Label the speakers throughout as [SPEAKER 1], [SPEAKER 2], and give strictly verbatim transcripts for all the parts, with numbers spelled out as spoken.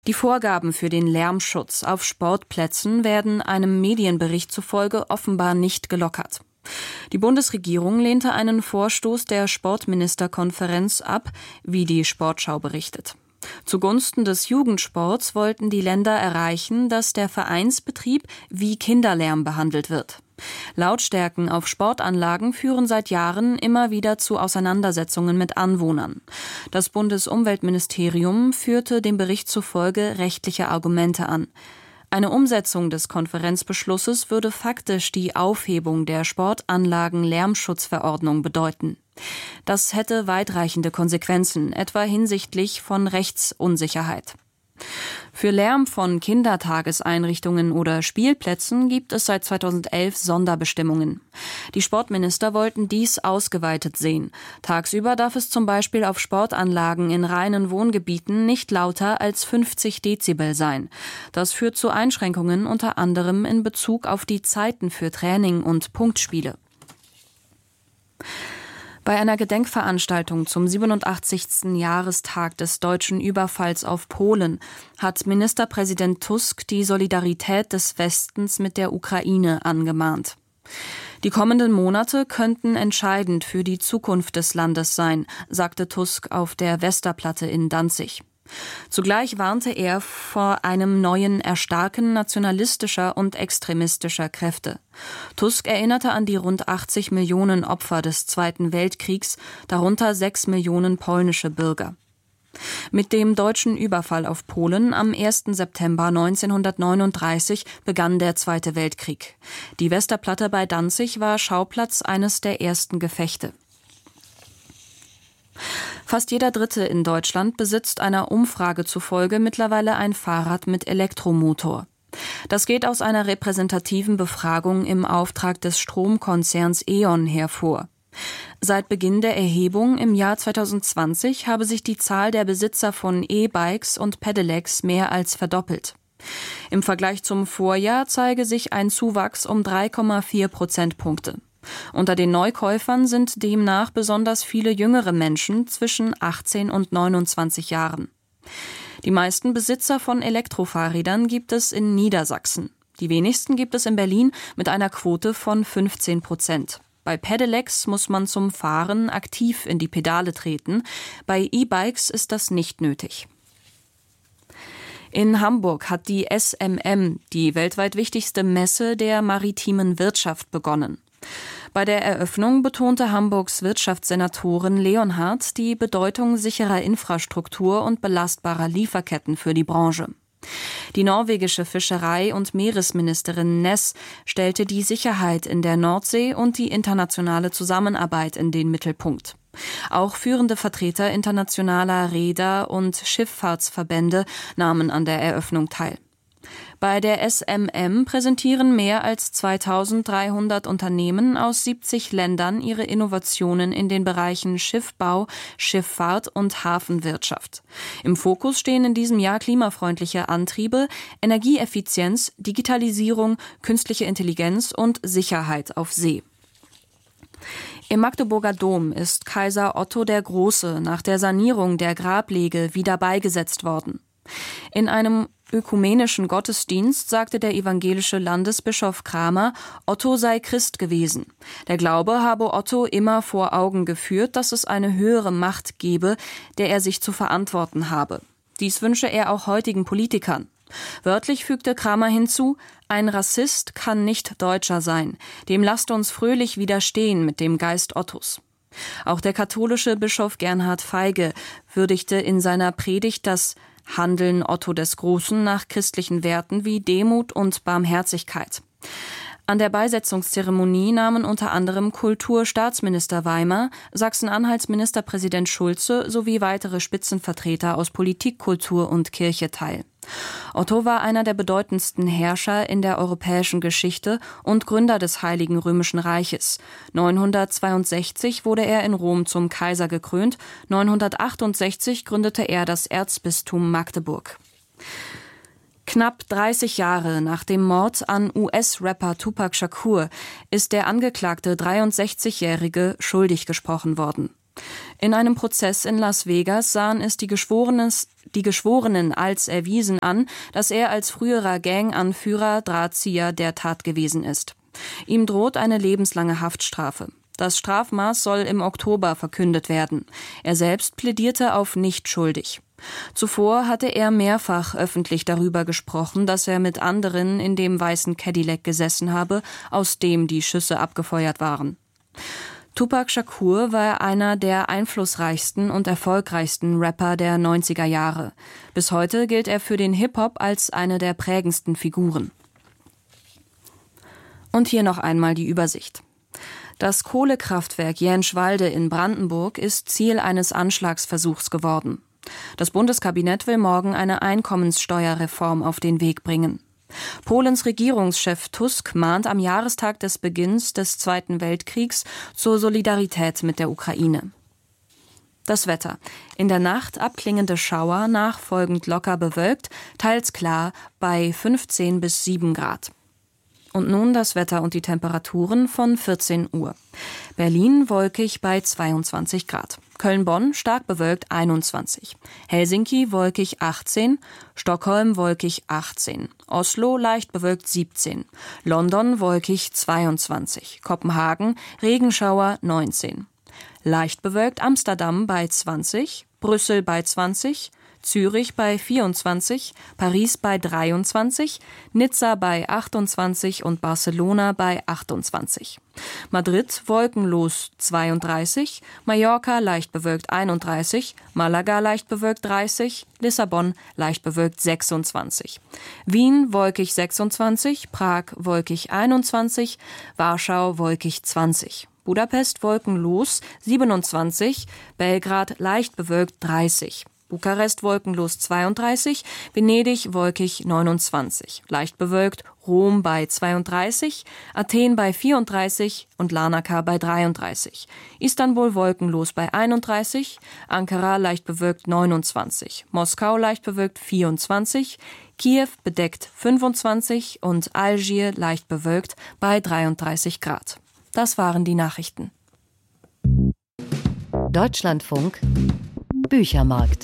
[SPEAKER 1] Die Vorgaben für den Lärmschutz auf Sportplätzen werden einem Medienbericht zufolge offenbar nicht gelockert. Die Bundesregierung lehnte einen Vorstoß der Sportministerkonferenz ab, wie die Sportschau berichtet. Zugunsten des Jugendsports wollten die Länder erreichen, dass der Vereinsbetrieb wie Kinderlärm behandelt wird. Lautstärken auf Sportanlagen führen seit Jahren immer wieder zu Auseinandersetzungen mit Anwohnern. Das Bundesumweltministerium führte dem Bericht zufolge rechtliche Argumente an. Eine Umsetzung des Konferenzbeschlusses würde faktisch die Aufhebung der Sportanlagen-Lärmschutzverordnung bedeuten. Das hätte weitreichende Konsequenzen, etwa hinsichtlich von Rechtsunsicherheit. Für Lärm von Kindertageseinrichtungen oder Spielplätzen gibt es seit zweitausendelf Sonderbestimmungen. Die Sportminister wollten dies ausgeweitet sehen. Tagsüber darf es zum Beispiel auf Sportanlagen in reinen Wohngebieten nicht lauter als fünfzig Dezibel sein. Das führt zu Einschränkungen unter anderem in Bezug auf die Zeiten für Training und Punktspiele. Bei einer Gedenkveranstaltung zum siebenundachtzigsten Jahrestag des deutschen Überfalls auf Polen hat Ministerpräsident Tusk die Solidarität des Westens mit der Ukraine angemahnt. Die kommenden Monate könnten entscheidend für die Zukunft des Landes sein, sagte Tusk auf der Westerplatte in Danzig. Zugleich warnte er vor einem neuen Erstarken nationalistischer und extremistischer Kräfte. Tusk erinnerte an die rund achtzig Millionen Opfer des Zweiten Weltkriegs, darunter sechs Millionen polnische Bürger. Mit dem deutschen Überfall auf Polen am ersten September neunzehnhundertneununddreißig begann der Zweite Weltkrieg. Die Westerplatte bei Danzig war Schauplatz eines der ersten Gefechte. Fast jeder Dritte in Deutschland besitzt einer Umfrage zufolge mittlerweile ein Fahrrad mit Elektromotor. Das geht aus einer repräsentativen Befragung im Auftrag des Stromkonzerns E.ON hervor. Seit Beginn der Erhebung im Jahr zweitausendzwanzig habe sich die Zahl der Besitzer von E-Bikes und Pedelecs mehr als verdoppelt. Im Vergleich zum Vorjahr zeige sich ein Zuwachs um drei Komma vier Prozentpunkte. Unter den Neukäufern sind demnach besonders viele jüngere Menschen zwischen achtzehn und neunundzwanzig Jahren. Die meisten Besitzer von Elektrofahrrädern gibt es in Niedersachsen. Die wenigsten gibt es in Berlin mit einer Quote von fünfzehn Prozent. Bei Pedelecs muss man zum Fahren aktiv in die Pedale treten. Bei E-Bikes ist das nicht nötig. In Hamburg hat die S M M, die weltweit wichtigste Messe der maritimen Wirtschaft, begonnen. Bei der Eröffnung betonte Hamburgs Wirtschaftssenatorin Leonhardt die Bedeutung sicherer Infrastruktur und belastbarer Lieferketten für die Branche. Die norwegische Fischerei- und Meeresministerin Ness stellte die Sicherheit in der Nordsee und die internationale Zusammenarbeit in den Mittelpunkt. Auch führende Vertreter internationaler Reeder- und Schifffahrtsverbände nahmen an der Eröffnung teil. Bei der S M M präsentieren mehr als zweitausenddreihundert Unternehmen aus siebzig Ländern ihre Innovationen in den Bereichen Schiffbau, Schifffahrt und Hafenwirtschaft. Im Fokus stehen in diesem Jahr klimafreundliche Antriebe, Energieeffizienz, Digitalisierung, künstliche Intelligenz und Sicherheit auf See. Im Magdeburger Dom ist Kaiser Otto der Große nach der Sanierung der Grablege wieder beigesetzt worden. In einem ökumenischen Gottesdienst sagte der evangelische Landesbischof Kramer, Otto sei Christ gewesen. Der Glaube habe Otto immer vor Augen geführt, dass es eine höhere Macht gebe, der er sich zu verantworten habe. Dies wünsche er auch heutigen Politikern. Wörtlich fügte Kramer hinzu, ein Rassist kann nicht Deutscher sein. Dem lasst uns fröhlich widerstehen mit dem Geist Ottos. Auch der katholische Bischof Gernhard Feige würdigte in seiner Predigt das Handeln Otto des Großen nach christlichen Werten wie Demut und Barmherzigkeit. An der Beisetzungszeremonie nahmen unter anderem Kulturstaatsminister Weimer, Sachsen-Anhalts Ministerpräsident Schulze sowie weitere Spitzenvertreter aus Politik, Kultur und Kirche teil. Otto war einer der bedeutendsten Herrscher in der europäischen Geschichte und Gründer des Heiligen Römischen Reiches. neunhundertzweiundsechzig wurde er in Rom zum Kaiser gekrönt, neunhundertachtundsechzig gründete er das Erzbistum Magdeburg. Knapp dreißig Jahre nach dem Mord an U S-Rapper Tupac Shakur ist der angeklagte dreiundsechzigjährige schuldig gesprochen worden. In einem Prozess in Las Vegas sahen es die Geschworenes, die Geschworenen als erwiesen an, dass er als früherer Gang-Anführer Drahtzieher der Tat gewesen ist. Ihm droht eine lebenslange Haftstrafe. Das Strafmaß soll im Oktober verkündet werden. Er selbst plädierte auf nicht schuldig. Zuvor hatte er mehrfach öffentlich darüber gesprochen, dass er mit anderen in dem weißen Cadillac gesessen habe, aus dem die Schüsse abgefeuert waren. Tupac Shakur war einer der einflussreichsten und erfolgreichsten Rapper der neunziger Jahre. Bis heute gilt er für den Hip-Hop als eine der prägendsten Figuren. Und hier noch einmal die Übersicht. Das Kohlekraftwerk Jänschwalde in Brandenburg ist Ziel eines Anschlagsversuchs geworden. Das Bundeskabinett will morgen eine Einkommenssteuerreform auf den Weg bringen. Polens Regierungschef Tusk mahnt am Jahrestag des Beginns des Zweiten Weltkriegs zur Solidarität mit der Ukraine. Das Wetter. In der Nacht abklingende Schauer, nachfolgend locker bewölkt, teils klar bei fünfzehn bis sieben Grad. Und nun das Wetter und die Temperaturen von vierzehn Uhr. Berlin wolkig bei zweiundzwanzig Grad. Köln-Bonn stark bewölkt einundzwanzig. Helsinki wolkig achtzehn. Stockholm wolkig achtzehn. Oslo leicht bewölkt siebzehn. London wolkig zweiundzwanzig. Kopenhagen Regenschauer neunzehn. Leicht bewölkt Amsterdam bei zwanzig. Brüssel bei zwanzig. Zürich bei vierundzwanzig, Paris bei dreiundzwanzig, Nizza bei achtundzwanzig und Barcelona bei achtundzwanzig. Madrid wolkenlos zweiunddreißig, Mallorca leicht bewölkt einunddreißig, Malaga leicht bewölkt dreißig, Lissabon leicht bewölkt sechsundzwanzig. Wien wolkig sechsundzwanzig, Prag wolkig einundzwanzig, Warschau wolkig zwanzig. Budapest wolkenlos siebenundzwanzig, Belgrad leicht bewölkt dreißig. Bukarest wolkenlos zweiunddreißig, Venedig wolkig neunundzwanzig, leicht bewölkt Rom bei zweiunddreißig, Athen bei vierunddreißig und Larnaca bei dreiunddreißig, Istanbul wolkenlos bei einunddreißig, Ankara leicht bewölkt neunundzwanzig, Moskau leicht bewölkt vierundzwanzig, Kiew bedeckt fünfundzwanzig und Algier leicht bewölkt bei dreiunddreißig Grad. Das waren die Nachrichten.
[SPEAKER 2] Deutschlandfunk Büchermarkt.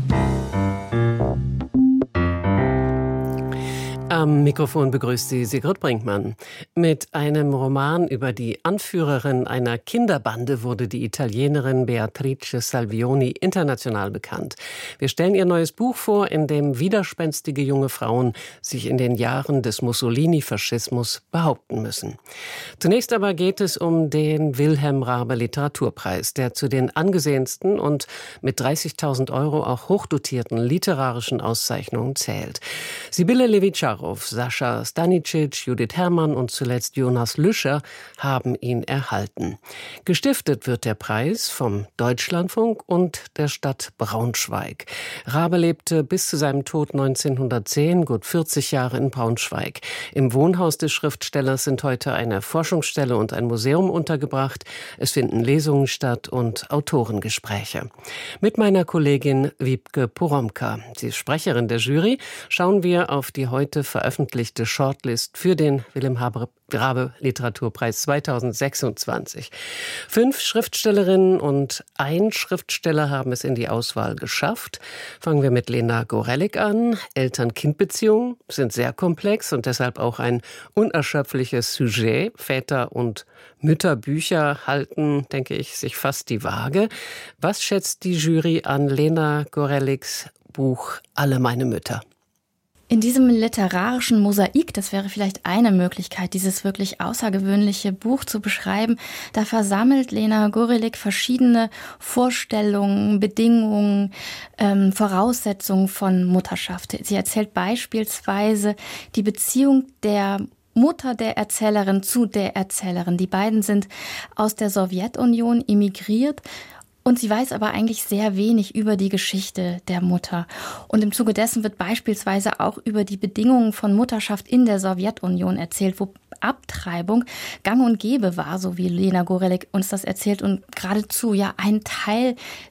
[SPEAKER 3] Am Mikrofon begrüßt Sie Sigrid Brinkmann. Mit einem Roman über die Anführerin einer Kinderbande wurde die Italienerin Beatrice Salvioni international bekannt. Wir stellen ihr neues Buch vor, in dem widerspenstige junge Frauen sich in den Jahren des Mussolini-Faschismus behaupten müssen. Zunächst aber geht es um den Wilhelm Raabe Literaturpreis, der zu den angesehensten und mit dreißigtausend Euro auch hochdotierten literarischen Auszeichnungen zählt. Sibylle Levitscharow, Sascha Stanicic, Judith Herrmann und zuletzt Jonas Lüscher haben ihn erhalten. Gestiftet wird der Preis vom Deutschlandfunk und der Stadt Braunschweig. Raabe lebte bis zu seinem Tod neunzehnhundertzehn gut vierzig Jahre in Braunschweig. Im Wohnhaus des Schriftstellers sind heute eine Forschungsstelle und ein Museum untergebracht. Es finden Lesungen statt und Autorengespräche. Mit meiner Kollegin Wiebke Poromka, sie ist Sprecherin der Jury, schauen wir auf die heute veröffentlichte Shortlist für den Wilhelm Raabe Literaturpreis zweitausendsechsundzwanzig. Fünf Schriftstellerinnen und ein Schriftsteller haben es in die Auswahl geschafft. Fangen wir mit Lena Gorelick an. Eltern-Kind-Beziehungen sind sehr komplex und deshalb auch ein unerschöpfliches Sujet. Väter- und Mütterbücher halten, denke ich, sich fast die Waage. Was schätzt die Jury an Lena Gorelicks Buch Alle meine Mütter?
[SPEAKER 4] In diesem literarischen Mosaik, das wäre vielleicht eine Möglichkeit, dieses wirklich außergewöhnliche Buch zu beschreiben, da versammelt Lena Gorelick verschiedene Vorstellungen, Bedingungen, ähm, Voraussetzungen von Mutterschaft. Sie erzählt beispielsweise die Beziehung der Mutter der Erzählerin zu der Erzählerin. Die beiden sind aus der Sowjetunion emigriert. Und sie weiß aber eigentlich sehr wenig über die Geschichte der Mutter. Und im Zuge dessen wird beispielsweise auch über die Bedingungen von Mutterschaft in der Sowjetunion erzählt, wo Abtreibung gang und gäbe war, so wie Lena Gorelick uns das erzählt und geradezu ja ein Teil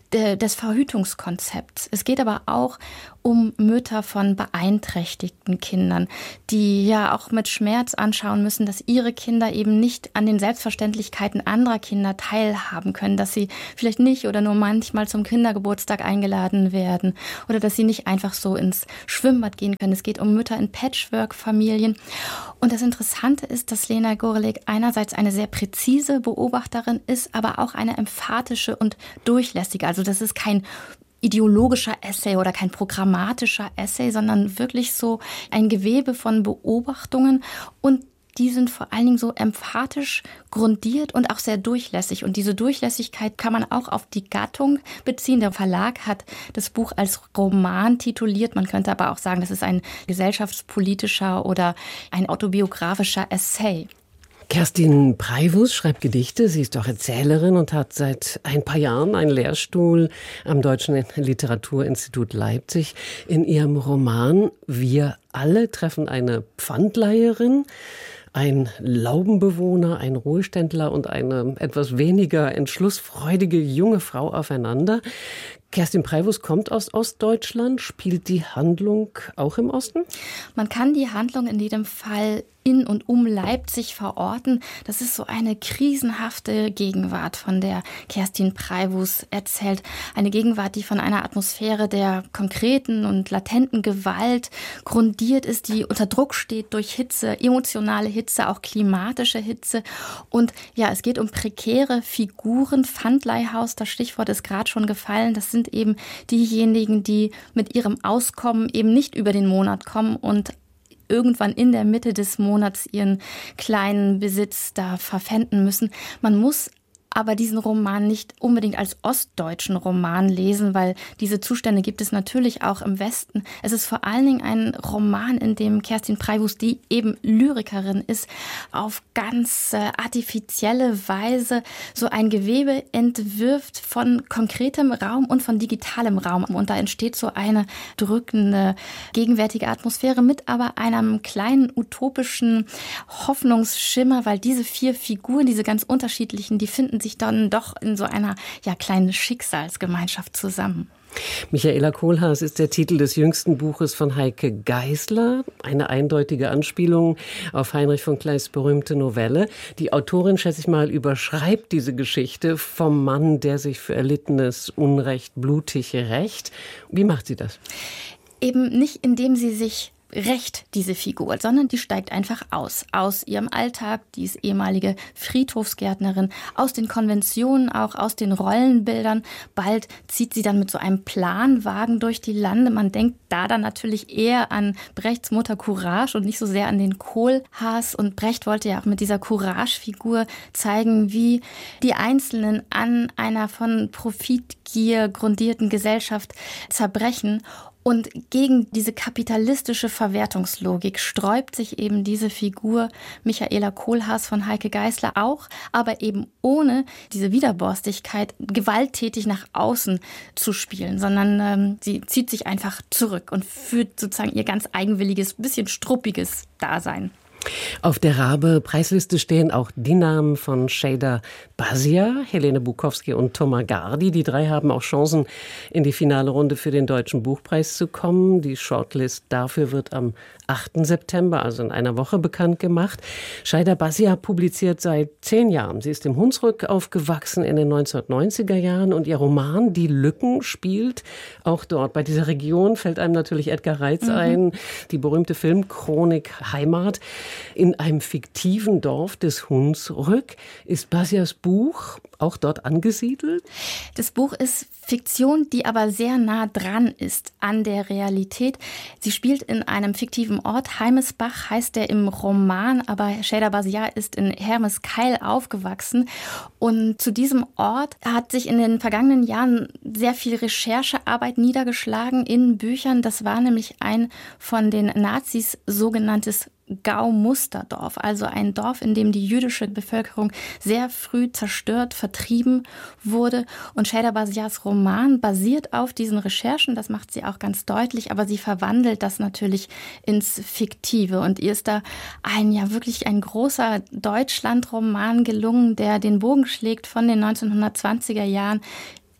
[SPEAKER 4] de, des Verhütungskonzepts. Es geht aber auch um Mütter von beeinträchtigten Kindern, die ja auch mit Schmerz anschauen müssen, dass ihre Kinder eben nicht an den Selbstverständlichkeiten anderer Kinder teilhaben können, dass sie vielleicht nicht oder nur manchmal zum Kindergeburtstag eingeladen werden oder dass sie nicht einfach so ins Schwimmbad gehen können. Es geht um Mütter in Patchwork-Familien. Und das Interessante ist, dass Lena Gorelik einerseits eine sehr präzise Beobachterin ist, aber auch eine emphatische und durchlässige. Also das ist kein ideologischer Essay oder kein programmatischer Essay, sondern wirklich so ein Gewebe von Beobachtungen, und die sind vor allen Dingen so emphatisch grundiert und auch sehr durchlässig. Und diese Durchlässigkeit kann man auch auf die Gattung beziehen. Der Verlag hat das Buch als Roman tituliert. Man könnte aber auch sagen, das ist ein gesellschaftspolitischer oder ein autobiografischer Essay.
[SPEAKER 3] Kerstin Preivus schreibt Gedichte. Sie ist auch Erzählerin und hat seit ein paar Jahren einen Lehrstuhl am Deutschen Literaturinstitut Leipzig. In ihrem Roman Wir alle treffen eine Pfandleiherin, ein Laubenbewohner, ein Ruheständler und eine etwas weniger entschlussfreudige junge Frau aufeinander. Kerstin Preivus kommt aus Ostdeutschland. Spielt die Handlung auch im Osten?
[SPEAKER 4] Man kann die Handlung in jedem Fall in und um Leipzig verorten. Das ist so eine krisenhafte Gegenwart, von der Kerstin Preivus erzählt. Eine Gegenwart, die von einer Atmosphäre der konkreten und latenten Gewalt grundiert ist, die unter Druck steht durch Hitze, emotionale Hitze, auch klimatische Hitze. Und ja, es geht um prekäre Figuren. Pfandleihhaus, das Stichwort ist gerade schon gefallen. Das sind eben diejenigen, die mit ihrem Auskommen eben nicht über den Monat kommen und irgendwann in der Mitte des Monats ihren kleinen Besitz da verpfänden müssen. Man muss aber diesen Roman nicht unbedingt als ostdeutschen Roman lesen, weil diese Zustände gibt es natürlich auch im Westen. Es ist vor allen Dingen ein Roman, in dem Kerstin Preivus, die eben Lyrikerin ist, auf ganz äh, artifizielle Weise so ein Gewebe entwirft von konkretem Raum und von digitalem Raum. Und da entsteht so eine drückende, gegenwärtige Atmosphäre mit aber einem kleinen utopischen Hoffnungsschimmer, weil diese vier Figuren, diese ganz unterschiedlichen, die finden sich dann doch in so einer ja, kleinen Schicksalsgemeinschaft zusammen.
[SPEAKER 3] Michaela Kohlhaas ist der Titel des jüngsten Buches von Heike Geisler. Eine eindeutige Anspielung auf Heinrich von Kleist' berühmte Novelle. Die Autorin, schätze ich mal, überschreibt diese Geschichte vom Mann, der sich für erlittenes Unrecht blutig rächt. Wie macht sie das?
[SPEAKER 4] Eben nicht, indem sie sich rächt, diese Figur, sondern die steigt einfach aus. Aus ihrem Alltag, die ist ehemalige Friedhofsgärtnerin, aus den Konventionen, auch aus den Rollenbildern. Bald zieht sie dann mit so einem Planwagen durch die Lande. Man denkt da dann natürlich eher an Brechts Mutter Courage und nicht so sehr an den Kohlhaas. Und Brecht wollte ja auch mit dieser Courage-Figur zeigen, wie die Einzelnen an einer von Profitgier grundierten Gesellschaft zerbrechen. Und gegen diese kapitalistische Verwertungslogik sträubt sich eben diese Figur Michaela Kohlhaas von Heike Geisler auch, aber eben ohne diese Widerborstigkeit gewalttätig nach außen zu spielen, sondern ähm, sie zieht sich einfach zurück und führt sozusagen ihr ganz eigenwilliges, bisschen struppiges Dasein.
[SPEAKER 3] Auf der Rabe-Preisliste stehen auch die Namen von Şeyda Bazia, Helene Bukowski und Thomas Gardi. Die drei haben auch Chancen, in die finale Runde für den Deutschen Buchpreis zu kommen. Die Shortlist dafür wird am achten September, also in einer Woche, bekannt gemacht. Şeyda Bazia publiziert seit zehn Jahren. Sie ist im Hunsrück aufgewachsen in den neunzehnhundertneunziger Jahren und ihr Roman Die Lücken spielt auch dort. Bei dieser Region fällt einem natürlich Edgar Reitz mhm. ein, die berühmte Filmchronik Heimat. In einem fiktiven Dorf des Hunsrück ist Bazias Buch auch dort angesiedelt?
[SPEAKER 4] Das Buch ist Fiktion, die aber sehr nah dran ist an der Realität. Sie spielt in einem fiktiven Ort. Heimesbach heißt der im Roman, aber Şeyda Bazia ist in Hermeskeil aufgewachsen. Und zu diesem Ort hat sich in den vergangenen Jahren sehr viel Recherchearbeit niedergeschlagen in Büchern. Das war nämlich ein von den Nazis sogenanntes Gaumusterdorf, also ein Dorf, in dem die jüdische Bevölkerung sehr früh zerstört, vertrieben wurde. Und Şeyda Bazias Roman basiert auf diesen Recherchen, das macht sie auch ganz deutlich, aber sie verwandelt das natürlich ins Fiktive. Und ihr ist da ein ja wirklich ein großer Deutschlandroman gelungen, der den Bogen schlägt von den neunzehnhundertzwanziger Jahren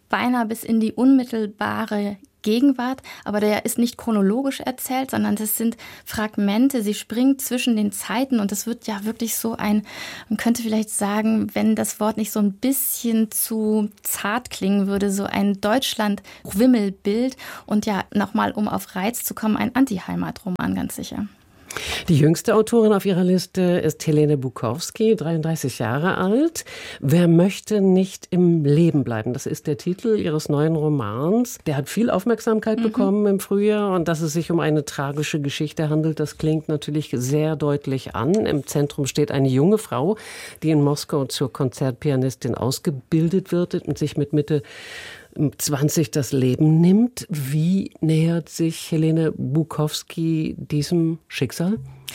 [SPEAKER 4] beinahe bis in die unmittelbare Gegenwart, aber der ist nicht chronologisch erzählt, sondern das sind Fragmente. Sie springt zwischen den Zeiten und es wird ja wirklich so ein, man könnte vielleicht sagen, wenn das Wort nicht so ein bisschen zu zart klingen würde, so ein Deutschland-Wimmelbild und ja, nochmal, um auf Reiz zu kommen, ein Anti-Heimat-Roman, ganz sicher.
[SPEAKER 3] Die jüngste Autorin auf ihrer Liste ist Helene Bukowski, dreiunddreißig Jahre alt. Wer möchte nicht im Leben bleiben? Das ist der Titel ihres neuen Romans. Der hat viel Aufmerksamkeit mhm. bekommen im Frühjahr. Und dass es sich um eine tragische Geschichte handelt, das klingt natürlich sehr deutlich an. Im Zentrum steht eine junge Frau, die in Moskau zur Konzertpianistin ausgebildet wird und sich mit Mitte zwanzig das Leben nimmt. Wie nähert sich Helene Bukowski diesem Schicksal?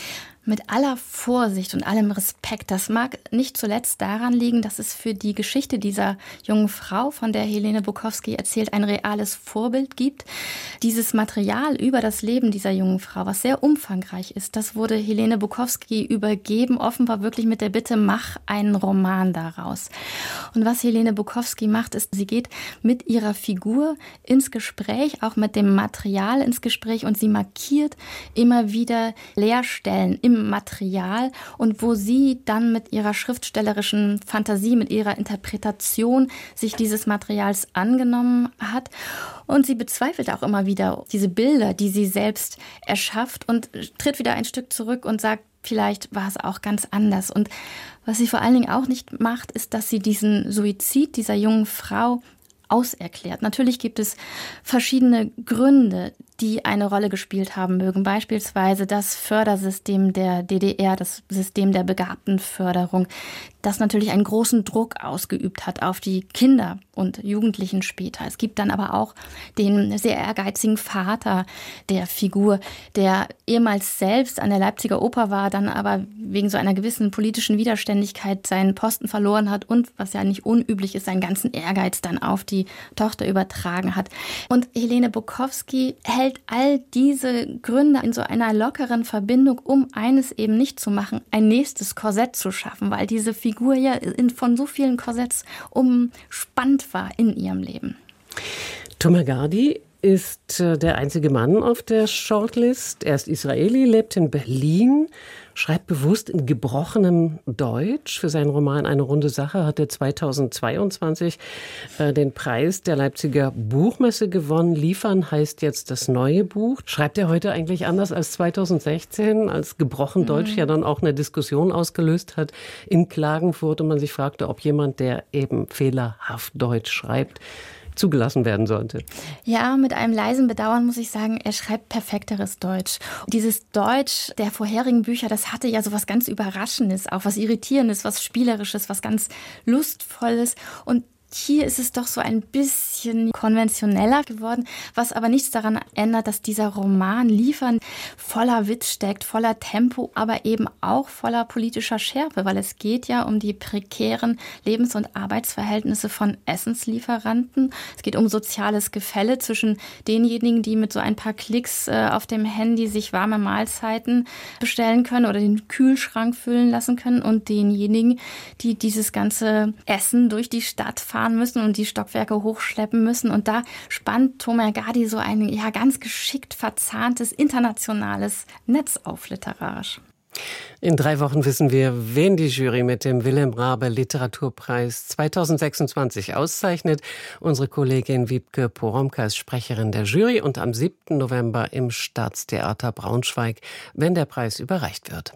[SPEAKER 4] Mit aller Vorsicht und allem Respekt. Das mag nicht zuletzt daran liegen, dass es für die Geschichte dieser jungen Frau, von der Helene Bukowski erzählt, ein reales Vorbild gibt. Dieses Material über das Leben dieser jungen Frau, was sehr umfangreich ist, das wurde Helene Bukowski übergeben, offenbar wirklich mit der Bitte, mach einen Roman daraus. Und was Helene Bukowski macht, ist, sie geht mit ihrer Figur ins Gespräch, auch mit dem Material ins Gespräch und sie markiert immer wieder Leerstellen im Material und wo sie dann mit ihrer schriftstellerischen Fantasie, mit ihrer Interpretation sich dieses Materials angenommen hat. Und sie bezweifelt auch immer wieder diese Bilder, die sie selbst erschafft und tritt wieder ein Stück zurück und sagt, vielleicht war es auch ganz anders. Und was sie vor allen Dingen auch nicht macht, ist, dass sie diesen Suizid dieser jungen Frau auserklärt. Natürlich gibt es verschiedene Gründe, die eine Rolle gespielt haben mögen. Beispielsweise das Fördersystem der D D R, das System der Begabtenförderung, das natürlich einen großen Druck ausgeübt hat auf die Kinder und Jugendlichen später. Es gibt dann aber auch den sehr ehrgeizigen Vater der Figur, der ehemals selbst an der Leipziger Oper war, dann aber wegen so einer gewissen politischen Widerständigkeit seinen Posten verloren hat und, was ja nicht unüblich ist, seinen ganzen Ehrgeiz dann auf die Tochter übertragen hat. Und Helene Bukowski hält all diese Gründe in so einer lockeren Verbindung, um eines eben nicht zu machen, ein nächstes Korsett zu schaffen, weil diese Figur ja in, von so vielen Korsetts umspannt war in ihrem Leben.
[SPEAKER 3] Tomer Gardi ist der einzige Mann auf der Shortlist. Er ist Israeli, lebt in Berlin, schreibt bewusst in gebrochenem Deutsch. Für seinen Roman Eine runde Sache hat er zweitausendzweiundzwanzig äh, den Preis der Leipziger Buchmesse gewonnen. Liefern heißt jetzt das neue Buch. Schreibt er heute eigentlich anders als zweitausendsechzehn, als gebrochen mhm. Deutsch ja dann auch eine Diskussion ausgelöst hat in Klagenfurt und man sich fragte, ob jemand, der eben fehlerhaft Deutsch schreibt, zugelassen werden sollte.
[SPEAKER 4] Ja, mit einem leisen Bedauern muss ich sagen, er schreibt perfekteres Deutsch. Dieses Deutsch der vorherigen Bücher, das hatte ja so was ganz Überraschendes, auch was Irritierendes, was Spielerisches, was ganz Lustvolles. Und hier ist es doch so ein bisschen konventioneller geworden, was aber nichts daran ändert, dass dieser Roman Liefern voller Witz steckt, voller Tempo, aber eben auch voller politischer Schärfe, weil es geht ja um die prekären Lebens- und Arbeitsverhältnisse von Essenslieferanten. Es geht um soziales Gefälle zwischen denjenigen, die mit so ein paar Klicks äh, auf dem Handy sich warme Mahlzeiten bestellen können oder den Kühlschrank füllen lassen können und denjenigen, die dieses ganze Essen durch die Stadt fahren müssen und die Stockwerke hochschleppen müssen. Und da spannt Tomer Gardi so ein ja ganz geschickt verzahntes internationales Netz auf literarisch.
[SPEAKER 3] In drei Wochen wissen wir, wen die Jury mit dem Wilhelm Raabe Literaturpreis zweitausendsechsundzwanzig auszeichnet. Unsere Kollegin Wiebke Poromka ist Sprecherin der Jury und am siebten November im Staatstheater Braunschweig, wenn der Preis überreicht wird.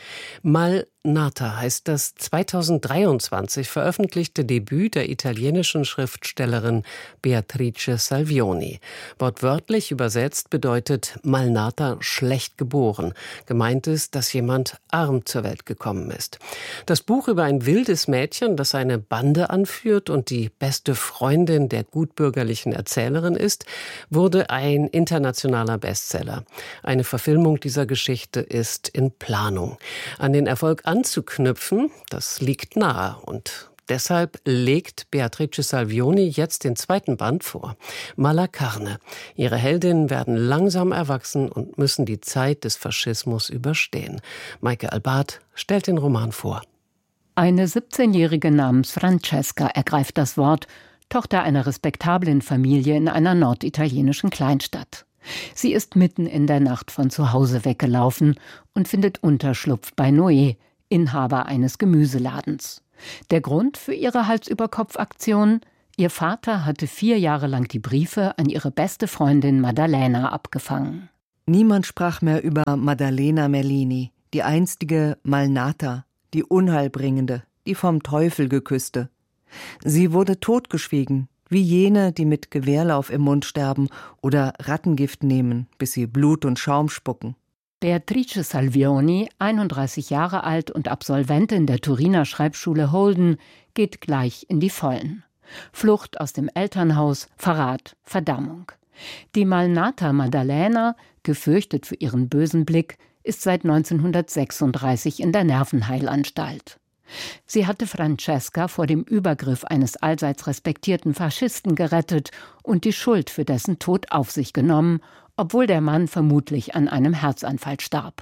[SPEAKER 3] Malnata heißt das zweitausenddreiundzwanzig veröffentlichte Debüt der italienischen Schriftstellerin Beatrice Salvioni. Wortwörtlich übersetzt bedeutet Malnata schlecht geboren. Gemeint ist, dass jemand arm zur Welt gekommen ist. Das Buch über ein wildes Mädchen, das eine Bande anführt und die beste Freundin der gutbürgerlichen Erzählerin ist, wurde ein internationaler Bestseller. Eine Verfilmung dieser Geschichte ist in Planung. An den Erfolg anzuknüpfen, das liegt nahe und deshalb legt Beatrice Salvioni jetzt den zweiten Band vor. Malacarne. Ihre Heldinnen werden langsam erwachsen und müssen die Zeit des Faschismus überstehen. Maike Albart stellt den Roman vor.
[SPEAKER 5] Eine siebzehnjährige namens Francesca ergreift das Wort, Tochter einer respektablen Familie in einer norditalienischen Kleinstadt. Sie ist mitten in der Nacht von zu Hause weggelaufen und findet Unterschlupf bei Noé, Inhaber eines Gemüseladens. Der Grund für ihre Hals-über-Kopf-Aktion? Ihr Vater hatte vier Jahre lang die Briefe an ihre beste Freundin Maddalena abgefangen.
[SPEAKER 6] Niemand sprach mehr über Maddalena Merlini, die einstige Malnata, die Unheilbringende, die vom Teufel geküsste. Sie wurde totgeschwiegen, wie jene, die mit Gewehrlauf im Mund sterben oder Rattengift nehmen, bis sie Blut und Schaum spucken.
[SPEAKER 5] Beatrice Salvioni, einunddreißig Jahre alt und Absolventin der Turiner Schreibschule Holden, geht gleich in die Vollen. Flucht aus dem Elternhaus, Verrat, Verdammung. Die Malnata Maddalena, gefürchtet für ihren bösen Blick, ist seit neunzehnhundertsechsunddreißig in der Nervenheilanstalt. Sie hatte Francesca vor dem Übergriff eines allseits respektierten Faschisten gerettet und die Schuld für dessen Tod auf sich genommen, obwohl der Mann vermutlich an einem Herzanfall starb.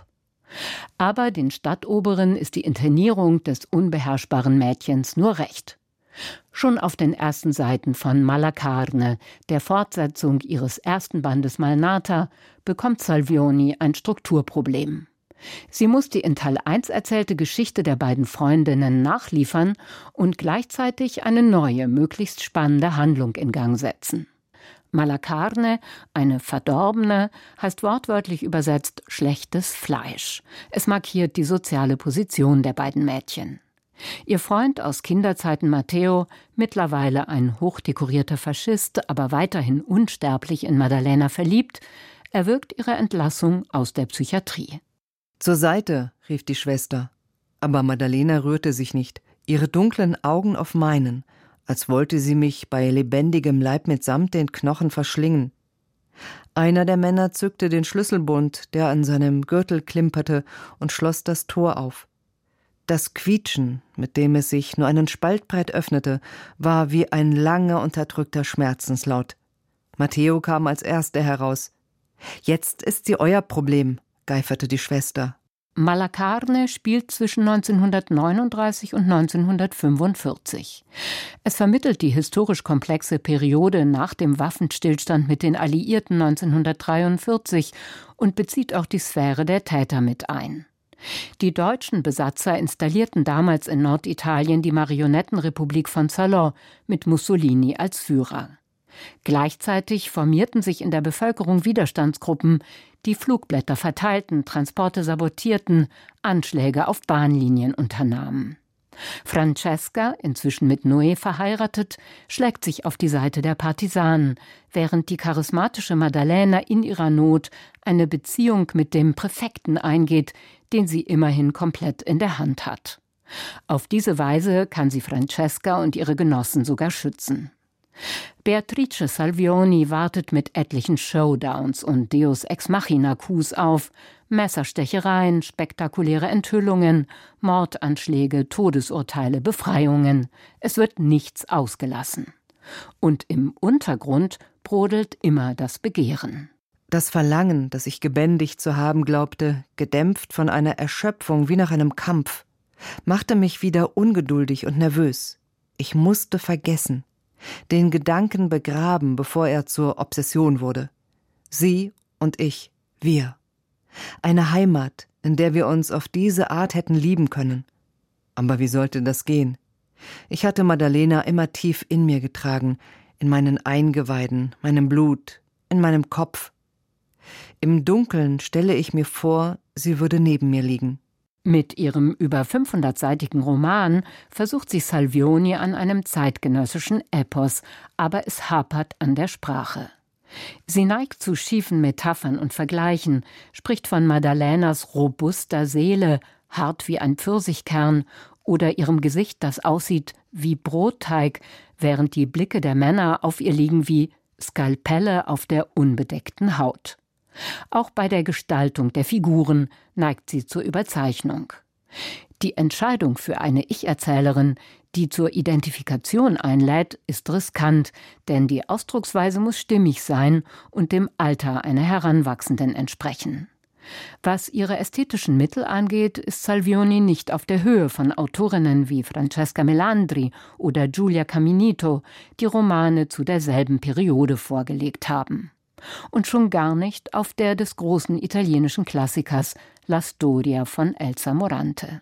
[SPEAKER 5] Aber den Stadtoberen ist die Internierung des unbeherrschbaren Mädchens nur recht. Schon auf den ersten Seiten von Malacarne, der Fortsetzung ihres ersten Bandes Malnata, bekommt Salvioni ein Strukturproblem. Sie muss die in Teil eins erzählte Geschichte der beiden Freundinnen nachliefern und gleichzeitig eine neue, möglichst spannende Handlung in Gang setzen. Malacarne, eine Verdorbene, heißt wortwörtlich übersetzt schlechtes Fleisch. Es markiert die soziale Position der beiden Mädchen. Ihr Freund aus Kinderzeiten Matteo, mittlerweile ein hochdekorierter Faschist, aber weiterhin unsterblich in Maddalena verliebt, erwirkt ihre Entlassung aus der Psychiatrie.
[SPEAKER 6] »Zur Seite«, rief die Schwester. Aber Maddalena rührte sich nicht, ihre dunklen Augen auf meinen, als wollte sie mich bei lebendigem Leib mitsamt den Knochen verschlingen. Einer der Männer zückte den Schlüsselbund, der an seinem Gürtel klimperte, und schloss das Tor auf. Das Quietschen, mit dem es sich nur einen Spalt breit öffnete, war wie ein langer, unterdrückter Schmerzenslaut. Matteo kam als Erster heraus. »Jetzt ist sie euer Problem«, geiferte die Schwester.
[SPEAKER 5] Malacarne spielt zwischen neunzehnhundertneununddreißig und neunzehnhundertfünfundvierzig. Es vermittelt die historisch komplexe Periode nach dem Waffenstillstand mit den Alliierten neunzehnhundertdreiundvierzig und bezieht auch die Sphäre der Täter mit ein. Die deutschen Besatzer installierten damals in Norditalien die Marionettenrepublik von Salò mit Mussolini als Führer. Gleichzeitig formierten sich in der Bevölkerung Widerstandsgruppen, die Flugblätter verteilten, Transporte sabotierten, Anschläge auf Bahnlinien unternahmen. Francesca, inzwischen mit Noé verheiratet, schlägt sich auf die Seite der Partisanen, während die charismatische Maddalena in ihrer Not eine Beziehung mit dem Präfekten eingeht, den sie immerhin komplett in der Hand hat. Auf diese Weise kann sie Francesca und ihre Genossen sogar schützen. Beatrice Salvioni wartet mit etlichen Showdowns und Deus Ex Machina-Coups auf, Messerstechereien, spektakuläre Enthüllungen, Mordanschläge, Todesurteile, Befreiungen. Es wird nichts ausgelassen. Und im Untergrund brodelt immer das Begehren.
[SPEAKER 6] Das Verlangen, das ich gebändigt zu haben glaubte, gedämpft von einer Erschöpfung wie nach einem Kampf, machte mich wieder ungeduldig und nervös. Ich musste vergessen, den Gedanken begraben, bevor er zur Obsession wurde. Sie und ich, wir. Eine Heimat, in der wir uns auf diese Art hätten lieben können. Aber wie sollte das gehen? Ich hatte Maddalena immer tief in mir getragen, in meinen Eingeweiden, meinem Blut, in meinem Kopf. Im Dunkeln stelle ich mir vor, sie würde neben mir liegen.
[SPEAKER 5] Mit ihrem über fünfhundertseitigen Roman versucht sie Salvioni an einem zeitgenössischen Epos, aber es hapert an der Sprache. Sie neigt zu schiefen Metaphern und Vergleichen, spricht von Maddalenas robuster Seele, hart wie ein Pfirsichkern, oder ihrem Gesicht, das aussieht wie Brotteig, während die Blicke der Männer auf ihr liegen wie Skalpelle auf der unbedeckten Haut. Auch bei der Gestaltung der Figuren neigt sie zur Überzeichnung. Die Entscheidung für eine Ich-Erzählerin, die zur Identifikation einlädt, ist riskant, denn die Ausdrucksweise muss stimmig sein und dem Alter einer Heranwachsenden entsprechen. Was ihre ästhetischen Mittel angeht, ist Salvioni nicht auf der Höhe von Autorinnen wie Francesca Melandri oder Giulia Caminito, die Romane zu derselben Periode vorgelegt haben. Und schon gar nicht auf der des großen italienischen Klassikers La Storia von Elsa Morante.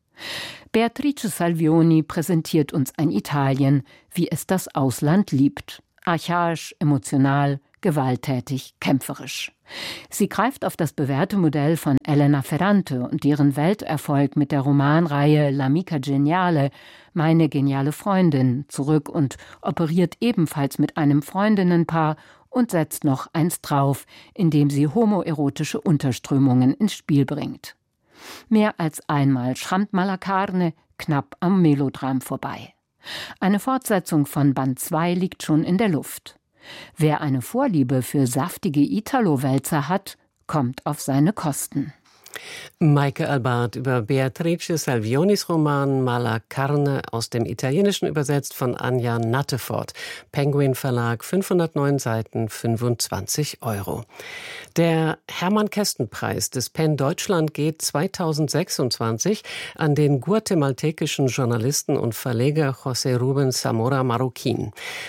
[SPEAKER 5] Beatrice Salvioni präsentiert uns ein Italien, wie es das Ausland liebt. Archaisch, emotional, gewalttätig, kämpferisch. Sie greift auf das bewährte Modell von Elena Ferrante und deren Welterfolg mit der Romanreihe L'amica geniale, meine geniale Freundin, zurück und operiert ebenfalls mit einem Freundinnenpaar und setzt noch eins drauf, indem sie homoerotische Unterströmungen ins Spiel bringt. Mehr als einmal schrammt Malacarne knapp am Melodram vorbei. Eine Fortsetzung von Band zwei liegt schon in der Luft. Wer eine Vorliebe für saftige Italo-Wälzer hat, kommt auf seine Kosten.
[SPEAKER 3] Maike Albart über Beatrice Salvionis Roman Malacarne, aus dem Italienischen übersetzt von Anja Nattefort. Penguin Verlag, fünfhundertneun Seiten, fünfundzwanzig Euro. Der Hermann-Kästen-Preis des PEN Deutschland geht zweitausendsechsundzwanzig an den guatemaltekischen Journalisten und Verleger José Rubén Zamora Marroquín.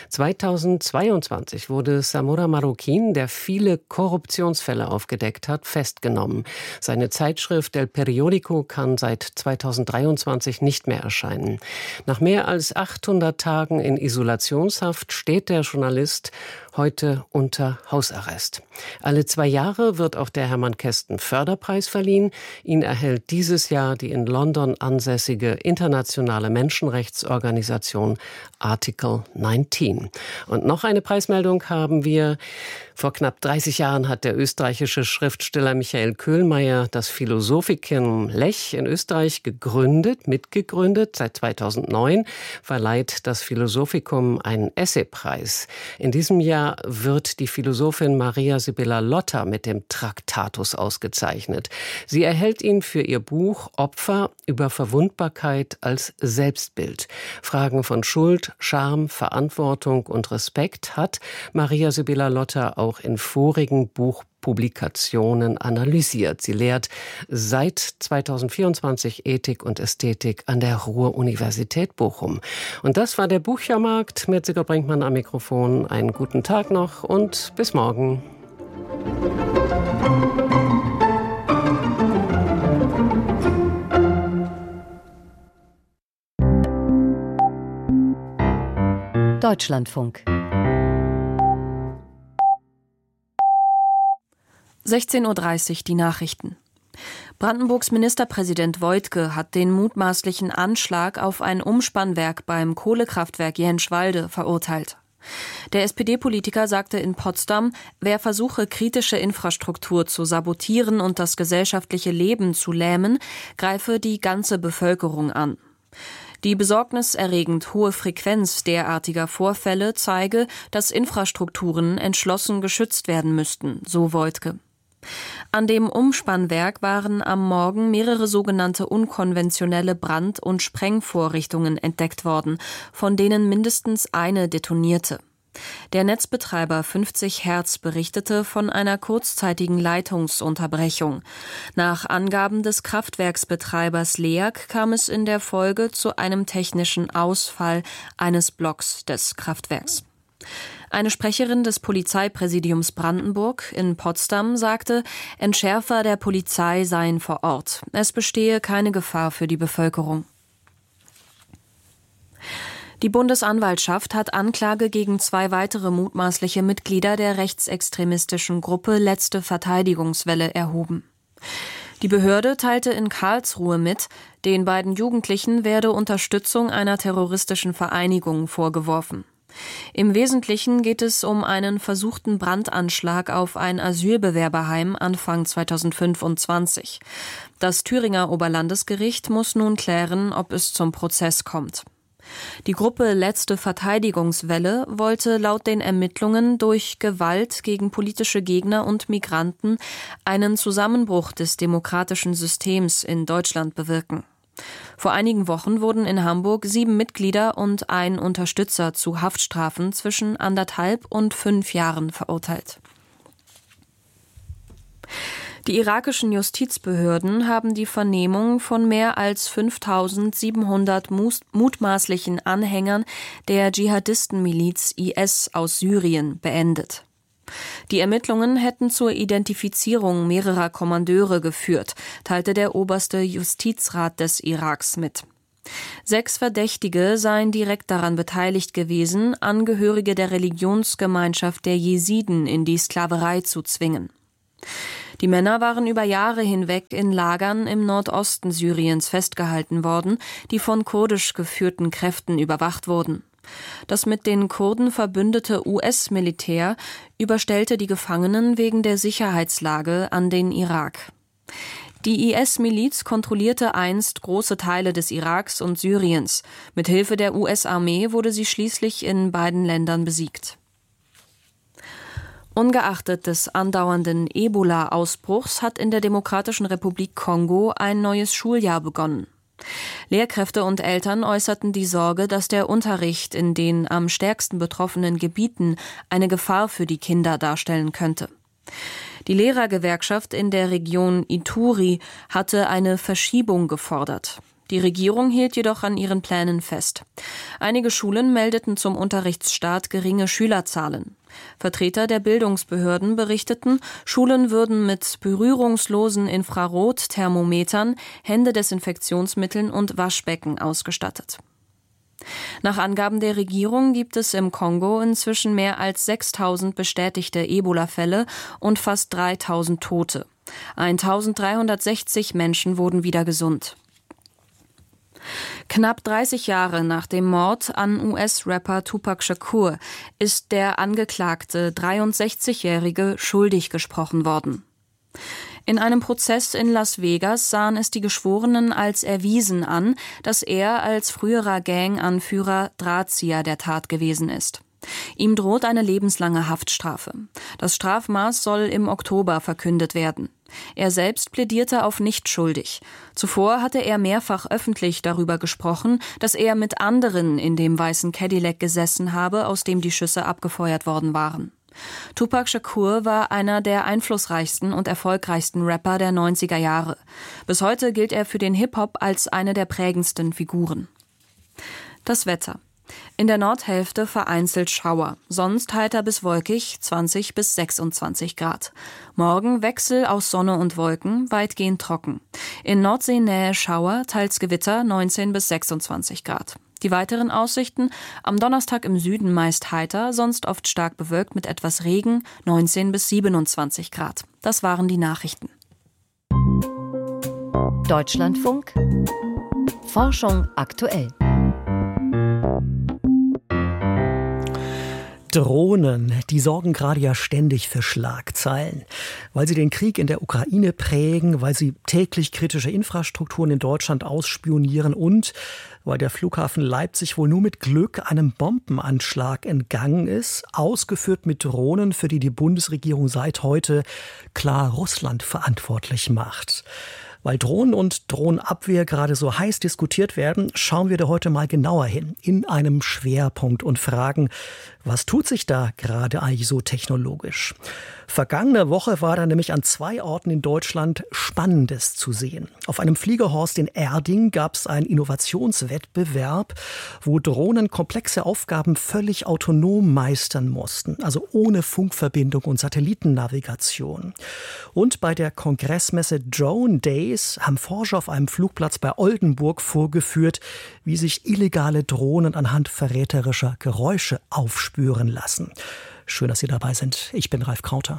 [SPEAKER 3] zweitausendzweiundzwanzig wurde Zamora Marroquín, der viele Korruptionsfälle aufgedeckt hat, festgenommen. Seine Zeitschrift El Periódico kann seit zweitausenddreiundzwanzig nicht mehr erscheinen. Nach mehr als achthundert Tagen in Isolationshaft steht der Journalist heute unter Hausarrest. Alle zwei Jahre wird auch der Hermann-Kästen-Förderpreis verliehen. Ihn erhält dieses Jahr die in London ansässige internationale Menschenrechtsorganisation Article neunzehn. Und noch eine Preismeldung haben wir. Vor knapp dreißig Jahren hat der österreichische Schriftsteller Michael Köhlmeier das Philosophikum Lech in Österreich gegründet, mitgegründet. Seit zweitausendneun verleiht das Philosophikum einen Essaypreis. In diesem Jahr wird die Philosophin Maria Sibylla Lotta mit dem Traktatus ausgezeichnet. Sie erhält ihn für ihr Buch Opfer über Verwundbarkeit als Selbstbild. Fragen von Schuld, Scham, Verantwortung und Respekt hat Maria Sibylla Lotta auch in vorigen Buchpublikationen analysiert. Sie lehrt seit zweitausendvierundzwanzig Ethik und Ästhetik an der Ruhr-Universität Bochum. Und das war der Büchermarkt mit Sigrid Brinkmann am Mikrofon. Einen guten Tag noch und bis morgen.
[SPEAKER 2] Deutschlandfunk.
[SPEAKER 1] sechzehn Uhr dreißig, die Nachrichten. Brandenburgs Ministerpräsident Woidke hat den mutmaßlichen Anschlag auf ein Umspannwerk beim Kohlekraftwerk Jänschwalde verurteilt. Der S P D-Politiker sagte in Potsdam, wer versuche, kritische Infrastruktur zu sabotieren und das gesellschaftliche Leben zu lähmen, greife die ganze Bevölkerung an. Die besorgniserregend hohe Frequenz derartiger Vorfälle zeige, dass Infrastrukturen entschlossen geschützt werden müssten, so Woidke. An dem Umspannwerk waren am Morgen mehrere sogenannte unkonventionelle Brand- und Sprengvorrichtungen entdeckt worden, von denen mindestens eine detonierte. Der Netzbetreiber fünfzig Hertz berichtete von einer kurzzeitigen Leitungsunterbrechung. Nach Angaben des Kraftwerksbetreibers L E A G kam es in der Folge zu einem technischen Ausfall eines Blocks des Kraftwerks. Eine Sprecherin des Polizeipräsidiums Brandenburg in Potsdam sagte, Entschärfer der Polizei seien vor Ort. Es bestehe keine Gefahr für die Bevölkerung. Die Bundesanwaltschaft hat Anklage gegen zwei weitere mutmaßliche Mitglieder der rechtsextremistischen Gruppe Letzte Verteidigungswelle erhoben. Die Behörde teilte in Karlsruhe mit, den beiden Jugendlichen werde Unterstützung einer terroristischen Vereinigung vorgeworfen. Im Wesentlichen geht es um einen versuchten Brandanschlag auf ein Asylbewerberheim Anfang zweitausendfünfundzwanzig. Das Thüringer Oberlandesgericht muss nun klären, ob es zum Prozess kommt. Die Gruppe Letzte Verteidigungswelle wollte laut den Ermittlungen durch Gewalt gegen politische Gegner und Migranten einen Zusammenbruch des demokratischen Systems in Deutschland bewirken. Vor einigen Wochen wurden in Hamburg sieben Mitglieder und ein Unterstützer zu Haftstrafen zwischen anderthalb und fünf Jahren verurteilt. Die irakischen Justizbehörden haben die Vernehmung von mehr als fünftausendsiebenhundert mutmaßlichen Anhängern der Dschihadistenmiliz I S aus Syrien beendet. Die Ermittlungen hätten zur Identifizierung mehrerer Kommandeure geführt, teilte der oberste Justizrat des Iraks mit. Sechs Verdächtige seien direkt daran beteiligt gewesen, Angehörige der Religionsgemeinschaft der Jesiden in die Sklaverei zu zwingen. Die Männer waren über Jahre hinweg in Lagern im Nordosten Syriens festgehalten worden, die von kurdisch geführten Kräften überwacht wurden. Das mit den Kurden verbündete U S-Militär überstellte die Gefangenen wegen der Sicherheitslage an den Irak. Die I S-Miliz kontrollierte einst große Teile des Iraks und Syriens. Mit Hilfe der U S-Armee wurde sie schließlich in beiden Ländern besiegt. Ungeachtet des andauernden Ebola-Ausbruchs hat in der Demokratischen Republik Kongo ein neues Schuljahr begonnen. Lehrkräfte und Eltern äußerten die Sorge, dass der Unterricht in den am stärksten betroffenen Gebieten eine Gefahr für die Kinder darstellen könnte. Die Lehrergewerkschaft in der Region Ituri hatte eine Verschiebung gefordert. Die Regierung hielt jedoch an ihren Plänen fest. Einige Schulen meldeten zum Unterrichtsstart geringe Schülerzahlen. Vertreter der Bildungsbehörden berichteten, Schulen würden mit berührungslosen Infrarotthermometern, Händedesinfektionsmitteln und Waschbecken ausgestattet. Nach Angaben der Regierung gibt es im Kongo inzwischen mehr als sechstausend bestätigte Ebola-Fälle und fast dreitausend Tote. eintausenddreihundertsechzig Menschen wurden wieder gesund. Knapp dreißig Jahre nach dem Mord an U S-Rapper Tupac Shakur ist der angeklagte dreiundsechzigjährige schuldig gesprochen worden. In einem Prozess in Las Vegas sahen es die Geschworenen als erwiesen an, dass er als früherer Gang-Anführer Drahtzieher der Tat gewesen ist. Ihm droht eine lebenslange Haftstrafe. Das Strafmaß soll im Oktober verkündet werden. Er selbst plädierte auf nicht schuldig. Zuvor hatte er mehrfach öffentlich darüber gesprochen, dass er mit anderen in dem weißen Cadillac gesessen habe, aus dem die Schüsse abgefeuert worden waren. Tupac Shakur war einer der einflussreichsten und erfolgreichsten Rapper der neunziger Jahre. Bis heute gilt er für den Hip-Hop als eine der prägendsten Figuren. Das Wetter. In der Nordhälfte vereinzelt Schauer, sonst heiter bis wolkig, zwanzig bis sechsundzwanzig Grad. Morgen Wechsel aus Sonne und Wolken, weitgehend trocken. In Nordseenähe Schauer, teils Gewitter, neunzehn bis sechsundzwanzig Grad. Die weiteren Aussichten: am Donnerstag im Süden meist heiter, sonst oft stark bewölkt mit etwas Regen, neunzehn bis siebenundzwanzig Grad. Das waren die Nachrichten.
[SPEAKER 2] Deutschlandfunk. Forschung aktuell.
[SPEAKER 7] Drohnen, die sorgen gerade ja ständig für Schlagzeilen, weil sie den Krieg in der Ukraine prägen, weil sie täglich kritische Infrastrukturen in Deutschland ausspionieren und weil der Flughafen Leipzig wohl nur mit Glück einem Bombenanschlag entgangen ist, ausgeführt mit Drohnen, für die die Bundesregierung seit heute klar Russland verantwortlich macht. Weil Drohnen und Drohnenabwehr gerade so heiß diskutiert werden, schauen wir da heute mal genauer hin, in einem Schwerpunkt und fragen, was tut sich da gerade eigentlich so technologisch? Vergangene Woche war da nämlich an zwei Orten in Deutschland Spannendes zu sehen. Auf einem Fliegerhorst in Erding gab es einen Innovationswettbewerb, wo Drohnen komplexe Aufgaben völlig autonom meistern mussten, also ohne Funkverbindung und Satellitennavigation. Und bei der Kongressmesse Drone Days haben Forscher auf einem Flugplatz bei Oldenburg vorgeführt, wie sich illegale Drohnen anhand verräterischer Geräusche aufspüren lassen. Schön, dass Sie dabei sind. Ich bin Ralf Krauter.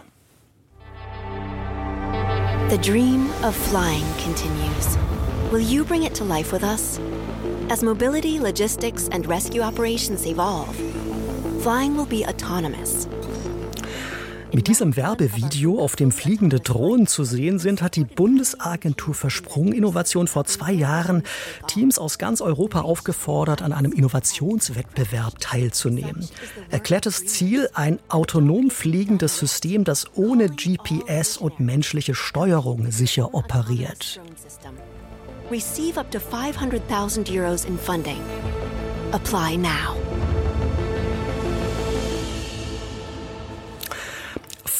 [SPEAKER 8] The dream of flying continues. Will you bring it to life with us? As mobility, logistics, and rescue operations evolve, flying will be autonomous.
[SPEAKER 7] Mit diesem Werbevideo, auf dem fliegende Drohnen zu sehen sind, hat die Bundesagentur für Sprunginnovation vor zwei Jahren Teams aus ganz Europa aufgefordert, an einem Innovationswettbewerb teilzunehmen. Erklärtes Ziel: ein autonom fliegendes System, das ohne G P S und menschliche Steuerung sicher operiert.
[SPEAKER 8] Receive up to five hundred thousand euros in funding. Apply now.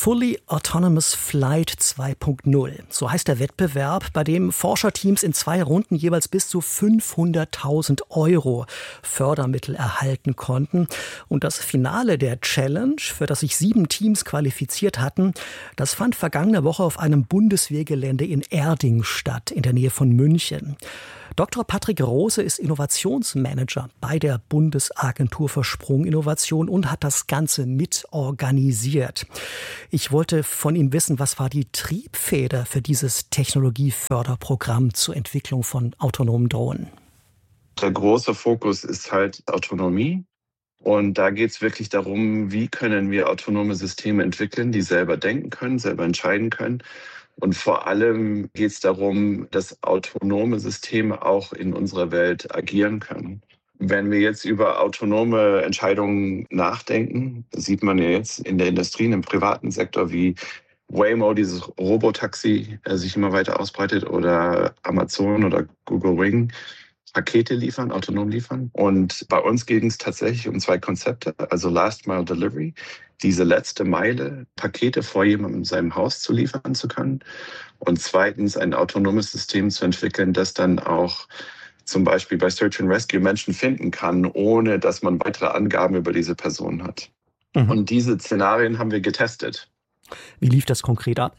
[SPEAKER 7] Fully Autonomous Flight zwei Punkt null. So heißt der Wettbewerb, bei dem Forscherteams in zwei Runden jeweils bis zu fünfhunderttausend Euro Fördermittel erhalten konnten. Und das Finale der Challenge, für das sich sieben Teams qualifiziert hatten, das fand vergangene Woche auf einem Bundeswehrgelände in Erding statt, in der Nähe von München. Doktor Patrick Rose ist Innovationsmanager bei der Bundesagentur für Sprunginnovation und hat das Ganze mitorganisiert. Ich wollte von ihm wissen, was war die Triebfeder für dieses Technologieförderprogramm zur Entwicklung von autonomen Drohnen?
[SPEAKER 9] Der große Fokus ist halt Autonomie. Und da geht es wirklich darum, wie können wir autonome Systeme entwickeln, die selber denken können, selber entscheiden können. Und vor allem geht es darum, dass autonome Systeme auch in unserer Welt agieren können. Wenn wir jetzt über autonome Entscheidungen nachdenken, sieht man ja jetzt in der Industrie, im privaten Sektor, wie Waymo, dieses Robotaxi, sich immer weiter ausbreitet, oder Amazon oder Google Wing, Pakete liefern, autonom liefern. Und bei uns ging es tatsächlich um zwei Konzepte, also Last Mile Delivery, diese letzte Meile, Pakete vor jemandem in seinem Haus zu liefern zu können. Und zweitens ein autonomes System zu entwickeln, das dann auch zum Beispiel bei Search and Rescue Menschen finden kann, ohne dass man weitere Angaben über diese Person hat. Mhm. Und diese Szenarien haben wir getestet.
[SPEAKER 7] Wie lief das konkret ab?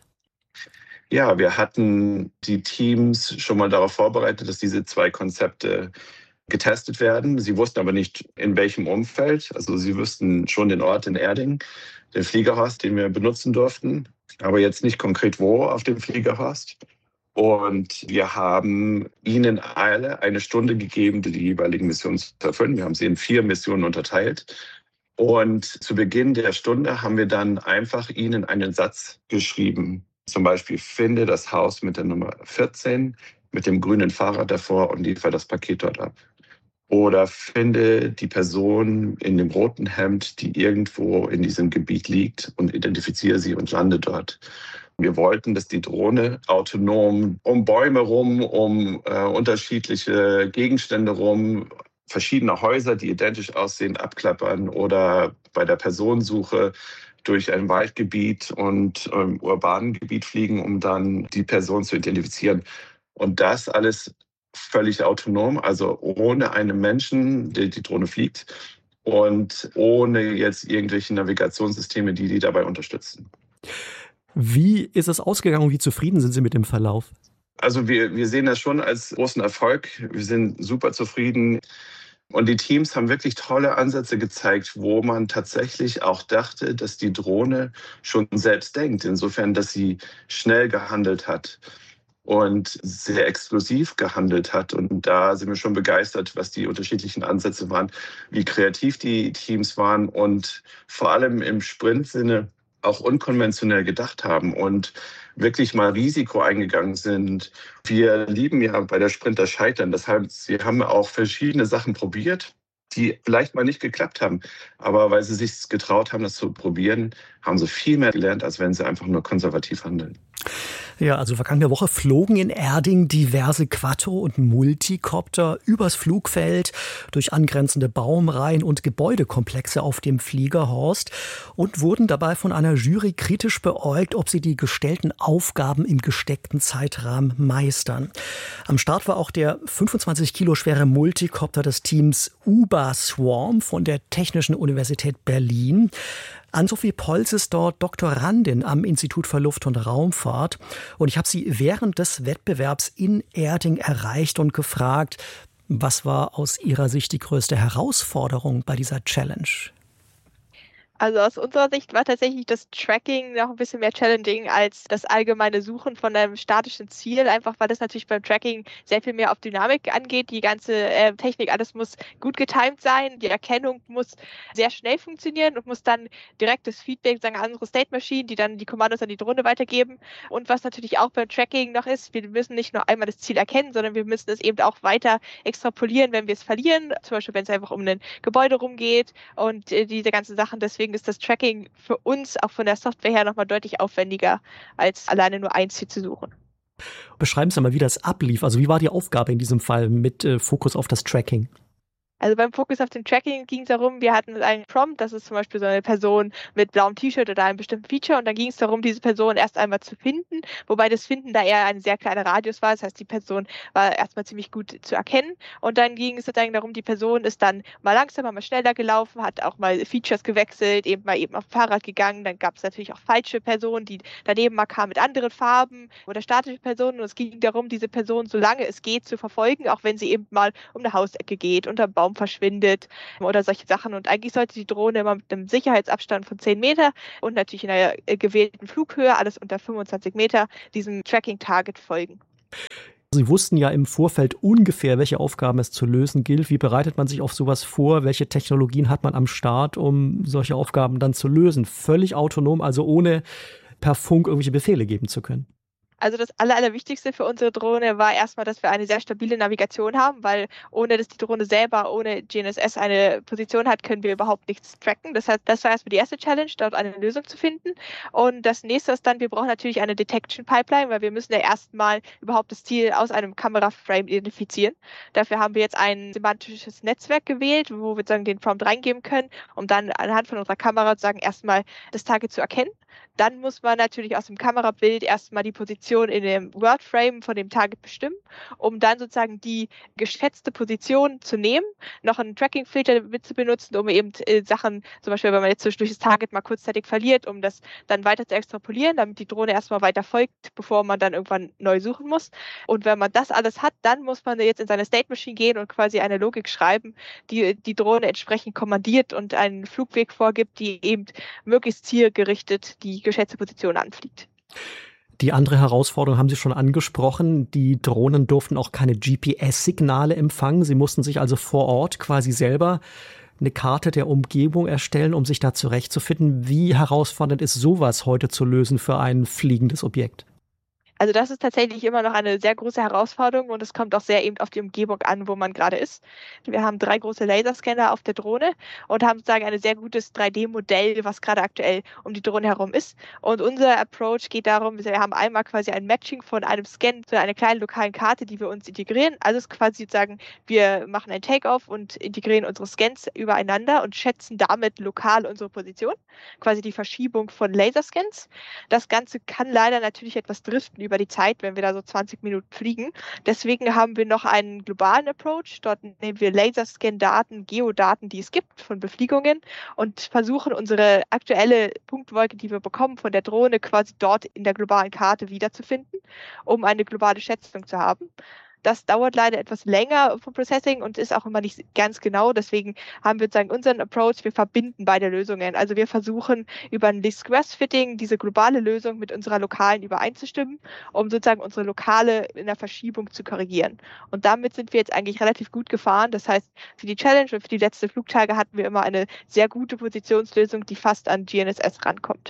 [SPEAKER 9] Ja, wir hatten die Teams schon mal darauf vorbereitet, dass diese zwei Konzepte getestet werden. Sie wussten aber nicht, in welchem Umfeld. Also sie wussten schon den Ort in Erding, den Fliegerhorst, den wir benutzen durften, aber jetzt nicht konkret wo auf dem Fliegerhorst. Und wir haben ihnen alle eine Stunde gegeben, die jeweiligen Missionen zu erfüllen. Wir haben sie in vier Missionen unterteilt. Und zu Beginn der Stunde haben wir dann einfach ihnen einen Satz geschrieben. Zum Beispiel, finde das Haus mit der Nummer vierzehn, mit dem grünen Fahrrad davor und liefere das Paket dort ab. Oder finde die Person in dem roten Hemd, die irgendwo in diesem Gebiet liegt, und identifiziere sie und lande dort. Wir wollten, dass die Drohne autonom um Bäume rum, um äh, unterschiedliche Gegenstände rum, verschiedene Häuser, die identisch aussehen, abklappern, oder bei der Personensuche durch ein Waldgebiet und ähm, urbanen Gebiet fliegen, um dann die Person zu identifizieren. Und das alles völlig autonom, also ohne einen Menschen, der die Drohne fliegt, und ohne jetzt irgendwelche Navigationssysteme, die die dabei unterstützen.
[SPEAKER 7] Wie ist es ausgegangen und wie zufrieden sind Sie mit dem Verlauf?
[SPEAKER 9] Also wir, wir sehen das schon als großen Erfolg. Wir sind super zufrieden. Und die Teams haben wirklich tolle Ansätze gezeigt, wo man tatsächlich auch dachte, dass die Drohne schon selbst denkt, insofern, dass sie schnell gehandelt hat und sehr exklusiv gehandelt hat. Und da sind wir schon begeistert, was die unterschiedlichen Ansätze waren, wie kreativ die Teams waren und vor allem im Sprint-Sinne auch unkonventionell gedacht haben und wirklich mal Risiko eingegangen sind. Wir lieben ja bei der Sprint das Scheitern. Das heißt, sie haben auch verschiedene Sachen probiert, die vielleicht mal nicht geklappt haben. Aber weil sie sich getraut haben, das zu probieren, haben sie viel mehr gelernt, als wenn sie einfach nur konservativ handeln.
[SPEAKER 7] Ja, also vergangene Woche flogen in Erding diverse Quattro- und Multicopter übers Flugfeld, durch angrenzende Baumreihen und Gebäudekomplexe auf dem Fliegerhorst und wurden dabei von einer Jury kritisch beäugt, ob sie die gestellten Aufgaben im gesteckten Zeitrahmen meistern. Am Start war auch der fünfundzwanzig Kilo schwere Multicopter des Teams Uber Swarm von der Technischen Universität Berlin. Ann-Sophie Polz ist dort Doktorandin am Institut für Luft- und Raumfahrt. Und ich habe sie während des Wettbewerbs in Erding erreicht und gefragt, was war aus ihrer Sicht die größte Herausforderung bei dieser Challenge?
[SPEAKER 10] Also aus unserer Sicht war tatsächlich das Tracking noch ein bisschen mehr challenging als das allgemeine Suchen von einem statischen Ziel, einfach weil das natürlich beim Tracking sehr viel mehr auf Dynamik angeht. Die ganze äh, Technik, alles muss gut getimed sein, die Erkennung muss sehr schnell funktionieren und muss dann direktes Feedback sagen an unsere State Machine, die dann die Kommandos an die Drohne weitergeben. Und was natürlich auch beim Tracking noch ist, wir müssen nicht nur einmal das Ziel erkennen, sondern wir müssen es eben auch weiter extrapolieren, wenn wir es verlieren, zum Beispiel wenn es einfach um ein Gebäude rumgeht und äh, diese ganzen Sachen. Deswegen ist das Tracking für uns auch von der Software her nochmal deutlich aufwendiger, als alleine nur ein Ziel zu suchen.
[SPEAKER 7] Beschreiben Sie mal, wie das ablief. Also wie war die Aufgabe in diesem Fall mit äh, Fokus auf das Tracking?
[SPEAKER 10] Also beim Fokus auf dem Tracking ging es darum, wir hatten einen Prompt, das ist zum Beispiel so eine Person mit blauem T-Shirt oder einem bestimmten Feature und dann ging es darum, diese Person erst einmal zu finden, wobei das Finden da eher ein sehr kleiner Radius war, das heißt, die Person war erstmal ziemlich gut zu erkennen und dann ging es sozusagen darum, die Person ist dann mal langsamer, mal schneller gelaufen, hat auch mal Features gewechselt, eben mal eben auf dem Fahrrad gegangen, dann gab es natürlich auch falsche Personen, die daneben mal kamen mit anderen Farben oder statische Personen und es ging darum, diese Person, solange es geht, zu verfolgen, auch wenn sie eben mal um eine Hausecke geht, unter Baum verschwindet oder solche Sachen. Und eigentlich sollte die Drohne immer mit einem Sicherheitsabstand von zehn Meter und natürlich in einer gewählten Flughöhe, alles unter fünfundzwanzig Meter, diesem Tracking-Target folgen.
[SPEAKER 7] Sie wussten ja im Vorfeld ungefähr, welche Aufgaben es zu lösen gilt. Wie bereitet man sich auf sowas vor? Welche Technologien hat man am Start, um solche Aufgaben dann zu lösen? Völlig autonom, also ohne per Funk irgendwelche Befehle geben zu können.
[SPEAKER 10] Also das Aller, Allerwichtigste für unsere Drohne war erstmal, dass wir eine sehr stabile Navigation haben, weil ohne dass die Drohne selber ohne G N S S eine Position hat, können wir überhaupt nichts tracken. Das heißt, das war erstmal die erste Challenge, dort eine Lösung zu finden. Und das nächste ist dann, wir brauchen natürlich eine Detection Pipeline, weil wir müssen ja erstmal überhaupt das Ziel aus einem Kameraframe identifizieren. Dafür haben wir jetzt ein semantisches Netzwerk gewählt, wo wir sozusagen den Prompt reingeben können, um dann anhand von unserer Kamera sozusagen erstmal das Target zu erkennen. Dann muss man natürlich aus dem Kamerabild erstmal die Position in dem Wordframe von dem Target bestimmen, um dann sozusagen die geschätzte Position zu nehmen, noch einen Tracking-Filter mit zu benutzen, um eben äh, Sachen, zum Beispiel, wenn man jetzt durch das Target mal kurzzeitig verliert, um das dann weiter zu extrapolieren, damit die Drohne erstmal weiter folgt, bevor man dann irgendwann neu suchen muss. Und wenn man das alles hat, dann muss man jetzt in seine State Machine gehen und quasi eine Logik schreiben, die die Drohne entsprechend kommandiert und einen Flugweg vorgibt, die eben möglichst zielgerichtet die geschätzte Position anfliegt.
[SPEAKER 7] Die andere Herausforderung haben Sie schon angesprochen. Die Drohnen durften auch keine G P S-Signale empfangen. Sie mussten sich also vor Ort quasi selber eine Karte der Umgebung erstellen, um sich da zurechtzufinden. Wie herausfordernd ist sowas heute zu lösen für ein fliegendes Objekt?
[SPEAKER 10] Also das ist tatsächlich immer noch eine sehr große Herausforderung und es kommt auch sehr eben auf die Umgebung an, wo man gerade ist. Wir haben drei große Laserscanner auf der Drohne und haben sozusagen ein sehr gutes drei D Modell, was gerade aktuell um die Drohne herum ist. Und unser Approach geht darum, wir haben einmal quasi ein Matching von einem Scan zu einer kleinen lokalen Karte, die wir uns integrieren. Also es ist quasi sozusagen, wir machen ein Take-off und integrieren unsere Scans übereinander und schätzen damit lokal unsere Position, quasi die Verschiebung von Laserscans. Das Ganze kann leider natürlich etwas driften über die Zeit, wenn wir da so zwanzig Minuten fliegen. Deswegen haben wir noch einen globalen Approach. Dort nehmen wir Laserscan-Daten, Geodaten, die es gibt von Befliegungen und versuchen unsere aktuelle Punktwolke, die wir bekommen von der Drohne, quasi dort in der globalen Karte wiederzufinden, um eine globale Schätzung zu haben. Das dauert leider etwas länger vom Processing und ist auch immer nicht ganz genau. Deswegen haben wir sozusagen unseren Approach, wir verbinden beide Lösungen. Also wir versuchen über ein Least-Squares-Fitting diese globale Lösung mit unserer lokalen übereinzustimmen, um sozusagen unsere lokale in der Verschiebung zu korrigieren. Und damit sind wir jetzt eigentlich relativ gut gefahren. Das heißt, für die Challenge und für die letzten Flugtage hatten wir immer eine sehr gute Positionslösung, die fast an G N S S rankommt.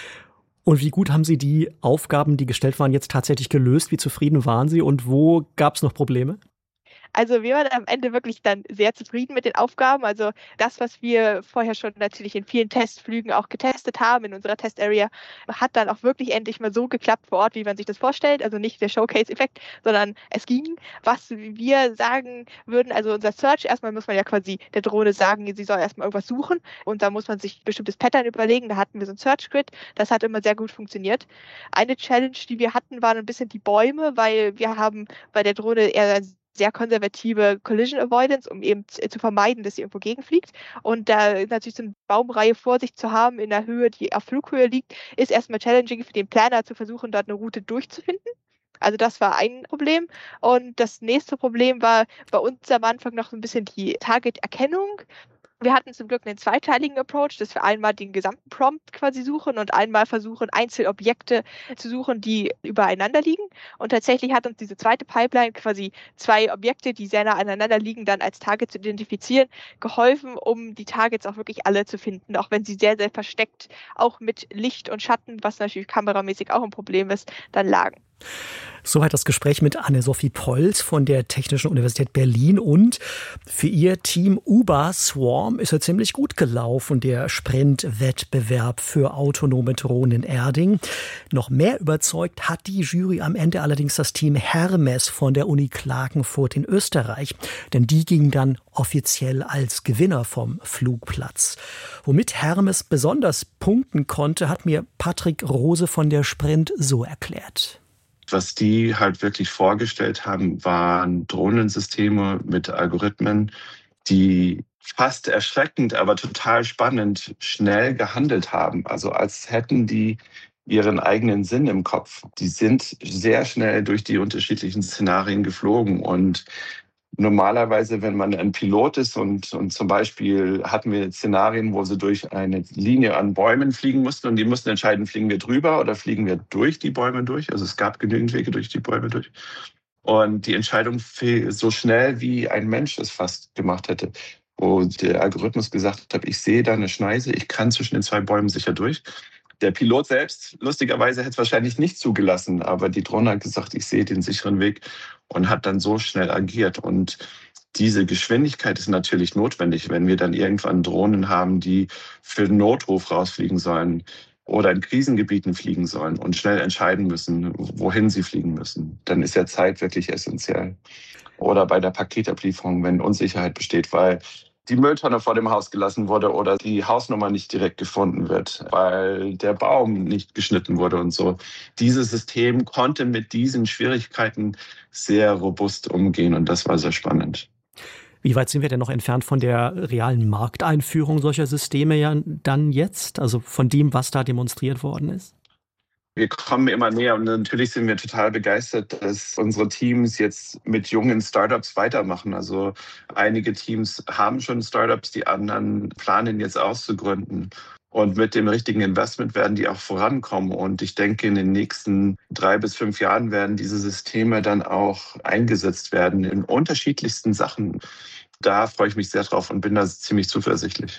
[SPEAKER 7] Und wie gut haben Sie die Aufgaben, die gestellt waren, jetzt tatsächlich gelöst? Wie zufrieden waren Sie und wo gab es noch Probleme?
[SPEAKER 10] Also wir waren am Ende wirklich dann sehr zufrieden mit den Aufgaben. Also das, was wir vorher schon natürlich in vielen Testflügen auch getestet haben in unserer Testarea, hat dann auch wirklich endlich mal so geklappt vor Ort, wie man sich das vorstellt. Also nicht der Showcase-Effekt, sondern es ging. Was wir sagen würden, also unser Search, erstmal muss man ja quasi der Drohne sagen, sie soll erstmal irgendwas suchen und da muss man sich ein bestimmtes Pattern überlegen. Da hatten wir so ein Search-Grid, das hat immer sehr gut funktioniert. Eine Challenge, die wir hatten, waren ein bisschen die Bäume, weil wir haben bei der Drohne eher sehr konservative Collision Avoidance, um eben zu vermeiden, dass sie irgendwo gegenfliegt. Und da natürlich so eine Baumreihe vor sich zu haben in der Höhe, die auf Flughöhe liegt, ist erstmal challenging für den Planer zu versuchen, dort eine Route durchzufinden. Also das war ein Problem. Und das nächste Problem war bei uns am Anfang noch so ein bisschen die Target-Erkennung. Wir hatten zum Glück einen zweiteiligen Approach, dass wir einmal den gesamten Prompt quasi suchen und einmal versuchen, Einzelobjekte zu suchen, die übereinander liegen. Und tatsächlich hat uns diese zweite Pipeline quasi zwei Objekte, die sehr nah aneinander liegen, dann als Target zu identifizieren, geholfen, um die Targets auch wirklich alle zu finden, auch wenn sie sehr, sehr versteckt, auch mit Licht und Schatten, was natürlich kameramäßig auch ein Problem ist, dann lagen.
[SPEAKER 7] Soweit das Gespräch mit Anne-Sophie Polz von der Technischen Universität Berlin. Und für ihr Team Uber Swarm ist er ziemlich gut gelaufen, der Sprintwettbewerb für autonome Drohnen in Erding. Noch mehr überzeugt hat die Jury am Ende allerdings das Team Hermes von der Uni Klagenfurt in Österreich. Denn die ging dann offiziell als Gewinner vom Flugplatz. Womit Hermes besonders punkten konnte, hat mir Patrick Rose von der Sprint so erklärt.
[SPEAKER 9] Was die halt wirklich vorgestellt haben, waren Drohnensysteme mit Algorithmen, die fast erschreckend, aber total spannend schnell gehandelt haben. Also als hätten die ihren eigenen Sinn im Kopf. Die sind sehr schnell durch die unterschiedlichen Szenarien geflogen. Und normalerweise, wenn man ein Pilot ist und, und zum Beispiel hatten wir Szenarien, wo sie durch eine Linie an Bäumen fliegen mussten und die mussten entscheiden, fliegen wir drüber oder fliegen wir durch die Bäume durch. Also es gab genügend Wege durch die Bäume durch. Und die Entscheidung fiel so schnell, wie ein Mensch es fast gemacht hätte. Wo der Algorithmus gesagt hat, ich sehe da eine Schneise, ich kann zwischen den zwei Bäumen sicher durch. Der Pilot selbst, lustigerweise, hätte es wahrscheinlich nicht zugelassen, aber die Drohne hat gesagt, ich sehe den sicheren Weg und hat dann so schnell agiert. Und diese Geschwindigkeit ist natürlich notwendig, wenn wir dann irgendwann Drohnen haben, die für den Notruf rausfliegen sollen oder in Krisengebieten fliegen sollen und schnell entscheiden müssen, wohin sie fliegen müssen. Dann ist ja Zeit wirklich essentiell. Oder bei der Paketablieferung, wenn Unsicherheit besteht, weil die Mülltonne vor dem Haus gelassen wurde oder die Hausnummer nicht direkt gefunden wird, weil der Baum nicht geschnitten wurde und so. Dieses System konnte mit diesen Schwierigkeiten sehr robust umgehen und das war sehr spannend.
[SPEAKER 7] Wie weit sind wir denn noch entfernt von der realen Markteinführung solcher Systeme ja dann jetzt? Also von dem, was da demonstriert worden ist?
[SPEAKER 9] Wir kommen immer näher und natürlich sind wir total begeistert, dass unsere Teams jetzt mit jungen Startups weitermachen. Also einige Teams haben schon Startups, die anderen planen jetzt auszugründen. Und mit dem richtigen Investment werden die auch vorankommen. Und ich denke, in den nächsten drei bis fünf Jahren werden diese Systeme dann auch eingesetzt werden in unterschiedlichsten Sachen. Da freue ich mich sehr drauf und bin da ziemlich zuversichtlich.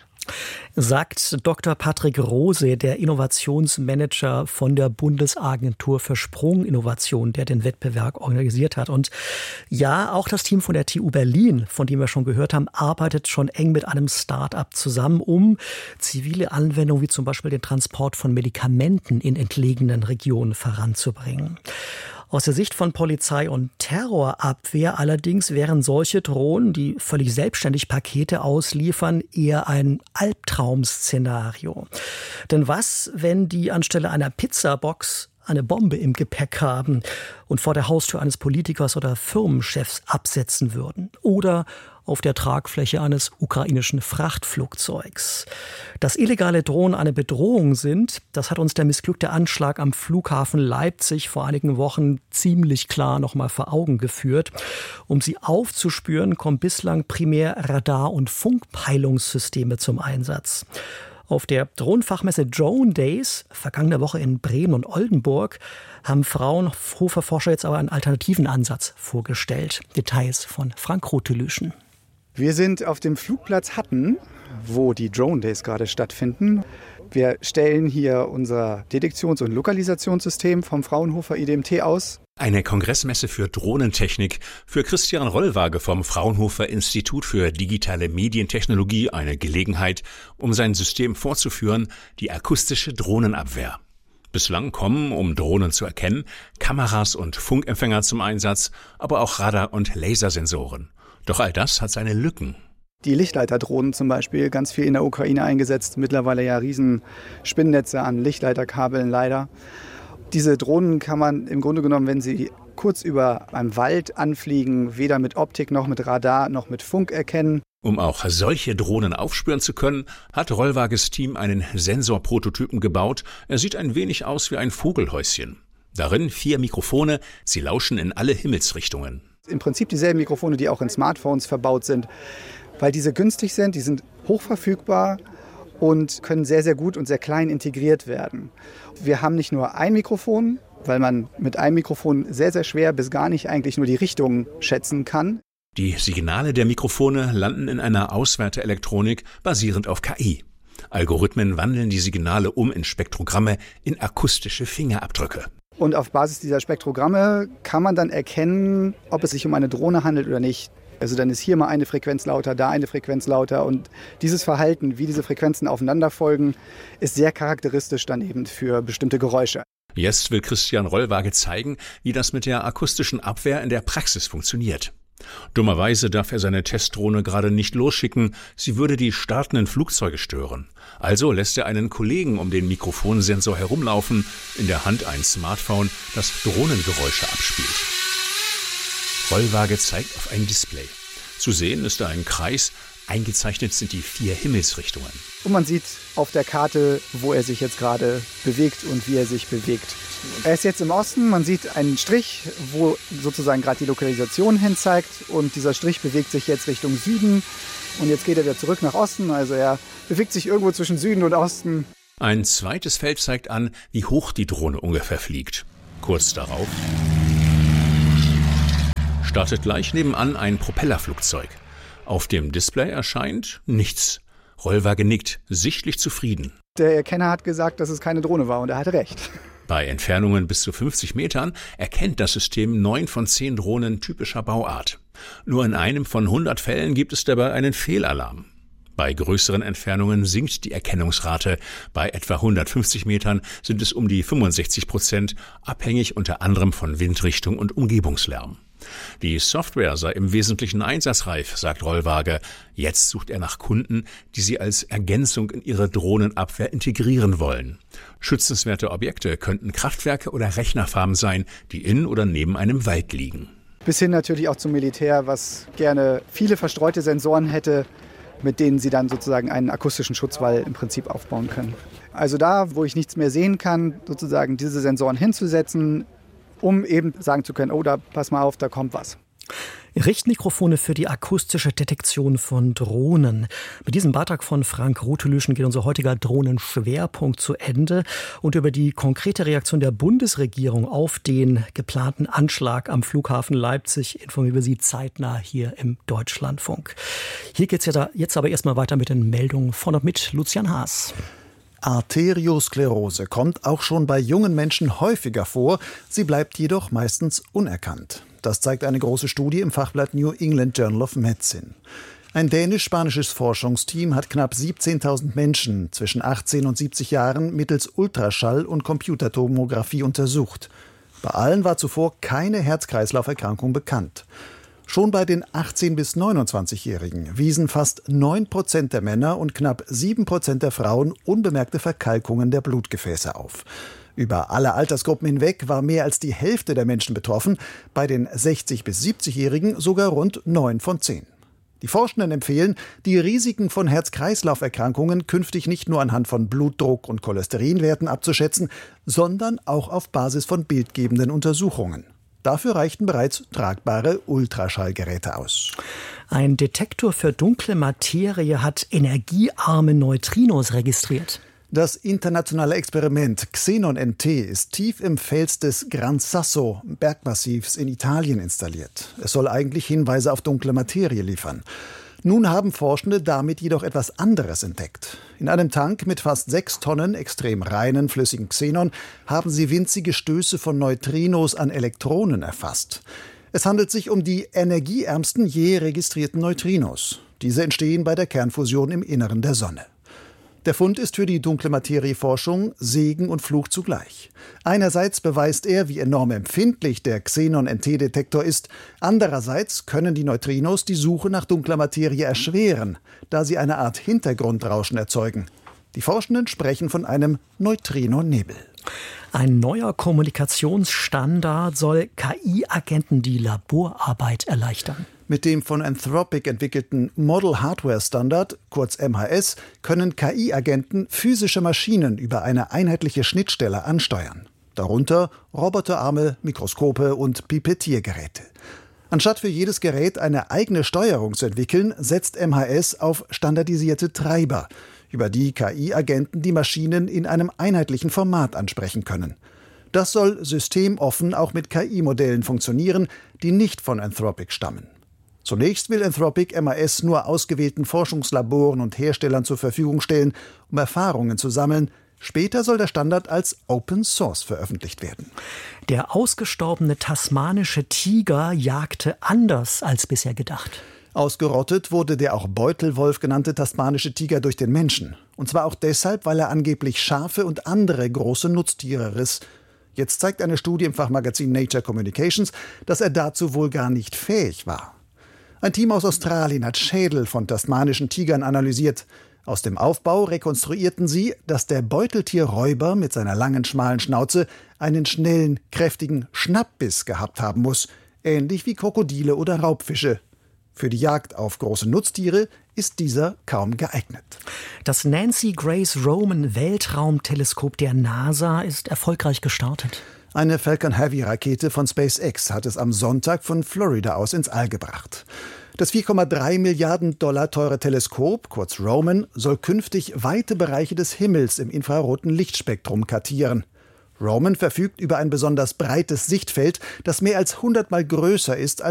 [SPEAKER 7] Sagt Doktor Patrick Rose, der Innovationsmanager von der Bundesagentur für Sprunginnovation, der den Wettbewerb organisiert hat. Und ja, auch das Team von der T U Berlin, von dem wir schon gehört haben, arbeitet schon eng mit einem Start-up zusammen, um zivile Anwendungen wie zum Beispiel den Transport von Medikamenten in entlegenen Regionen voranzubringen. Aus der Sicht von Polizei und Terrorabwehr allerdings wären solche Drohnen, die völlig selbstständig Pakete ausliefern, eher ein Albtraum-Szenario. Denn was, wenn die anstelle einer Pizzabox eine Bombe im Gepäck haben und vor der Haustür eines Politikers oder Firmenchefs absetzen würden? Oder auf der Tragfläche eines ukrainischen Frachtflugzeugs. Dass illegale Drohnen eine Bedrohung sind, das hat uns der missglückte Anschlag am Flughafen Leipzig vor einigen Wochen ziemlich klar noch mal vor Augen geführt. Um sie aufzuspüren, kommen bislang primär Radar- und Funkpeilungssysteme zum Einsatz. Auf der Drohnenfachmesse Drone Days, vergangene Woche in Bremen und Oldenburg, haben Fraunhofer-Forscher jetzt aber einen alternativen Ansatz vorgestellt. Details von Frank Rotelüschen.
[SPEAKER 11] Wir sind auf dem Flugplatz Hatten, wo die Drone Days gerade stattfinden. Wir stellen hier unser Detektions- und Lokalisationssystem vom Fraunhofer I D M T aus.
[SPEAKER 12] Eine Kongressmesse für Drohnentechnik, für Christian Rollwage vom Fraunhofer Institut für digitale Medientechnologie eine Gelegenheit, um sein System vorzuführen, die akustische Drohnenabwehr. Bislang kommen, um Drohnen zu erkennen, Kameras und Funkempfänger zum Einsatz, aber auch Radar- und Lasersensoren. Doch all das hat seine Lücken.
[SPEAKER 11] Die Lichtleiterdrohnen zum Beispiel, ganz viel in der Ukraine eingesetzt, mittlerweile ja riesen Spinnnetze an Lichtleiterkabeln leider. Diese Drohnen kann man im Grunde genommen, wenn sie kurz über einem Wald anfliegen, weder mit Optik noch mit Radar noch mit Funk erkennen.
[SPEAKER 12] Um auch solche Drohnen aufspüren zu können, hat Rollwages Team einen Sensorprototypen gebaut. Er sieht ein wenig aus wie ein Vogelhäuschen. Darin vier Mikrofone, sie lauschen in alle Himmelsrichtungen.
[SPEAKER 11] Im Prinzip dieselben Mikrofone, die auch in Smartphones verbaut sind, weil diese günstig sind, die sind hochverfügbar und können sehr, sehr gut und sehr klein integriert werden. Wir haben nicht nur ein Mikrofon, weil man mit einem Mikrofon sehr, sehr schwer bis gar nicht eigentlich nur die Richtung schätzen kann.
[SPEAKER 12] Die Signale der Mikrofone landen in einer Auswerteelektronik basierend auf K I. Algorithmen wandeln die Signale um in Spektrogramme in akustische Fingerabdrücke.
[SPEAKER 11] Und auf Basis dieser Spektrogramme kann man dann erkennen, ob es sich um eine Drohne handelt oder nicht. Also dann ist hier mal eine Frequenz lauter, da eine Frequenz lauter. Und dieses Verhalten, wie diese Frequenzen aufeinander folgen, ist sehr charakteristisch dann eben für bestimmte Geräusche.
[SPEAKER 12] Jetzt will Christian Rollwage zeigen, wie das mit der akustischen Abwehr in der Praxis funktioniert. Dummerweise darf er seine Testdrohne gerade nicht losschicken, sie würde die startenden Flugzeuge stören. Also lässt er einen Kollegen um den Mikrofonsensor herumlaufen, in der Hand ein Smartphone, das Drohnengeräusche abspielt. Rollwage zeigt auf ein Display. Zu sehen ist da ein Kreis, eingezeichnet sind die vier Himmelsrichtungen.
[SPEAKER 11] Und man sieht auf der Karte, wo er sich jetzt gerade bewegt und wie er sich bewegt. Er ist jetzt im Osten, man sieht einen Strich, wo sozusagen gerade die Lokalisation hin zeigt. Und dieser Strich bewegt sich jetzt Richtung Süden. Und jetzt geht er wieder zurück nach Osten, also er bewegt sich irgendwo zwischen Süden und Osten.
[SPEAKER 12] Ein zweites Feld zeigt an, wie hoch die Drohne ungefähr fliegt. Kurz darauf startet gleich nebenan ein Propellerflugzeug. Auf dem Display erscheint nichts. Rollwage nickt, sichtlich zufrieden.
[SPEAKER 11] Der Erkenner hat gesagt, dass es keine Drohne war und er hatte recht.
[SPEAKER 12] Bei Entfernungen bis zu fünfzig Metern erkennt das System neun von zehn Drohnen typischer Bauart. Nur in einem von hundert Fällen gibt es dabei einen Fehlalarm. Bei größeren Entfernungen sinkt die Erkennungsrate. Bei etwa hundertfünfzig Metern sind es um die fünfundsechzig Prozent, abhängig unter anderem von Windrichtung und Umgebungslärm. Die Software sei im Wesentlichen einsatzreif, sagt Rollwage. Jetzt sucht er nach Kunden, die sie als Ergänzung in ihre Drohnenabwehr integrieren wollen. Schützenswerte Objekte könnten Kraftwerke oder Rechnerfarmen sein, die in oder neben einem Wald liegen.
[SPEAKER 11] Bis hin natürlich auch zum Militär, was gerne viele verstreute Sensoren hätte, mit denen sie dann sozusagen einen akustischen Schutzwall im Prinzip aufbauen können. Also da, wo ich nichts mehr sehen kann, sozusagen diese Sensoren hinzusetzen, um eben sagen zu können, oh, da pass mal auf, da kommt was.
[SPEAKER 7] Richtmikrofone für die akustische Detektion von Drohnen. Mit diesem Beitrag von Frank Rothelüschen geht unser heutiger Drohnenschwerpunkt zu Ende. Und über die konkrete Reaktion der Bundesregierung auf den geplanten Anschlag am Flughafen Leipzig informieren wir Sie zeitnah hier im Deutschlandfunk. Hier geht es jetzt aber erstmal weiter mit den Meldungen von und mit Lucian Haas.
[SPEAKER 13] Arteriosklerose kommt auch schon bei jungen Menschen häufiger vor. Sie bleibt jedoch meistens unerkannt. Das zeigt eine große Studie im Fachblatt New England Journal of Medicine. Ein dänisch-spanisches Forschungsteam hat knapp siebzehntausend Menschen zwischen achtzehn und siebzig Jahren mittels Ultraschall- und Computertomographie untersucht. Bei allen war zuvor keine Herz-Kreislauf-Erkrankung bekannt. Schon bei den achtzehn- bis neunundzwanzigjährigen wiesen fast neun Prozent der Männer und knapp sieben Prozent der Frauen unbemerkte Verkalkungen der Blutgefäße auf. Über alle Altersgruppen hinweg war mehr als die Hälfte der Menschen betroffen, bei den sechzig- bis siebzigjährigen sogar rund neun von zehn. Die Forschenden empfehlen, die Risiken von Herz-Kreislauf-Erkrankungen künftig nicht nur anhand von Blutdruck und Cholesterinwerten abzuschätzen, sondern auch auf Basis von bildgebenden Untersuchungen. Dafür reichten bereits tragbare Ultraschallgeräte aus.
[SPEAKER 7] Ein Detektor für dunkle Materie hat energiearme Neutrinos registriert.
[SPEAKER 13] Das internationale Experiment Xenon N T ist tief im Fels des Gran Sasso Bergmassivs in Italien installiert. Es soll eigentlich Hinweise auf dunkle Materie liefern. Nun haben Forschende damit jedoch etwas anderes entdeckt. In einem Tank mit fast sechs Tonnen extrem reinen flüssigen Xenon haben sie winzige Stöße von Neutrinos an Elektronen erfasst. Es handelt sich um die energieärmsten je registrierten Neutrinos. Diese entstehen bei der Kernfusion im Inneren der Sonne. Der Fund ist für die dunkle Materieforschung Segen und Fluch zugleich. Einerseits beweist er, wie enorm empfindlich der Xenon N T-Detektor ist. Andererseits können die Neutrinos die Suche nach dunkler Materie erschweren, da sie eine Art Hintergrundrauschen erzeugen. Die Forschenden sprechen von einem Neutrinonebel.
[SPEAKER 7] Ein neuer Kommunikationsstandard soll K I-Agenten die Laborarbeit erleichtern.
[SPEAKER 13] Mit dem von Anthropic entwickelten Model Hardware Standard, kurz M H S, können K I-Agenten physische Maschinen über eine einheitliche Schnittstelle ansteuern. Darunter Roboterarme, Mikroskope und Pipettiergeräte. Anstatt für jedes Gerät eine eigene Steuerung zu entwickeln, setzt M H S auf standardisierte Treiber, über die K I-Agenten die Maschinen in einem einheitlichen Format ansprechen können. Das soll systemoffen auch mit K I-Modellen funktionieren, die nicht von Anthropic stammen. Zunächst will Anthropic M H S nur ausgewählten Forschungslaboren und Herstellern zur Verfügung stellen, um Erfahrungen zu sammeln. Später soll der Standard als Open Source veröffentlicht werden.
[SPEAKER 7] Der ausgestorbene tasmanische Tiger jagte anders als bisher gedacht.
[SPEAKER 13] Ausgerottet wurde der auch Beutelwolf genannte tasmanische Tiger durch den Menschen. Und zwar auch deshalb, weil er angeblich Schafe und andere große Nutztiere riss. Jetzt zeigt eine Studie im Fachmagazin Nature Communications, dass er dazu wohl gar nicht fähig war. Ein Team aus Australien hat Schädel von tasmanischen Tigern analysiert. Aus dem Aufbau rekonstruierten sie, dass der Beuteltierräuber mit seiner langen, schmalen Schnauze einen schnellen, kräftigen Schnappbiss gehabt haben muss, ähnlich wie Krokodile oder Raubfische. Für die Jagd auf große Nutztiere ist dieser kaum geeignet.
[SPEAKER 7] Das Nancy Grace Roman Weltraumteleskop der NASA ist erfolgreich gestartet.
[SPEAKER 13] Eine Falcon Heavy-Rakete von SpaceX hat es am Sonntag von Florida aus ins All gebracht. Das vier Komma drei Milliarden Dollar teure Teleskop, kurz Roman, soll künftig weite Bereiche des Himmels im infraroten Lichtspektrum kartieren. Roman verfügt über ein besonders breites Sichtfeld, das mehr als hundertmal größer ist als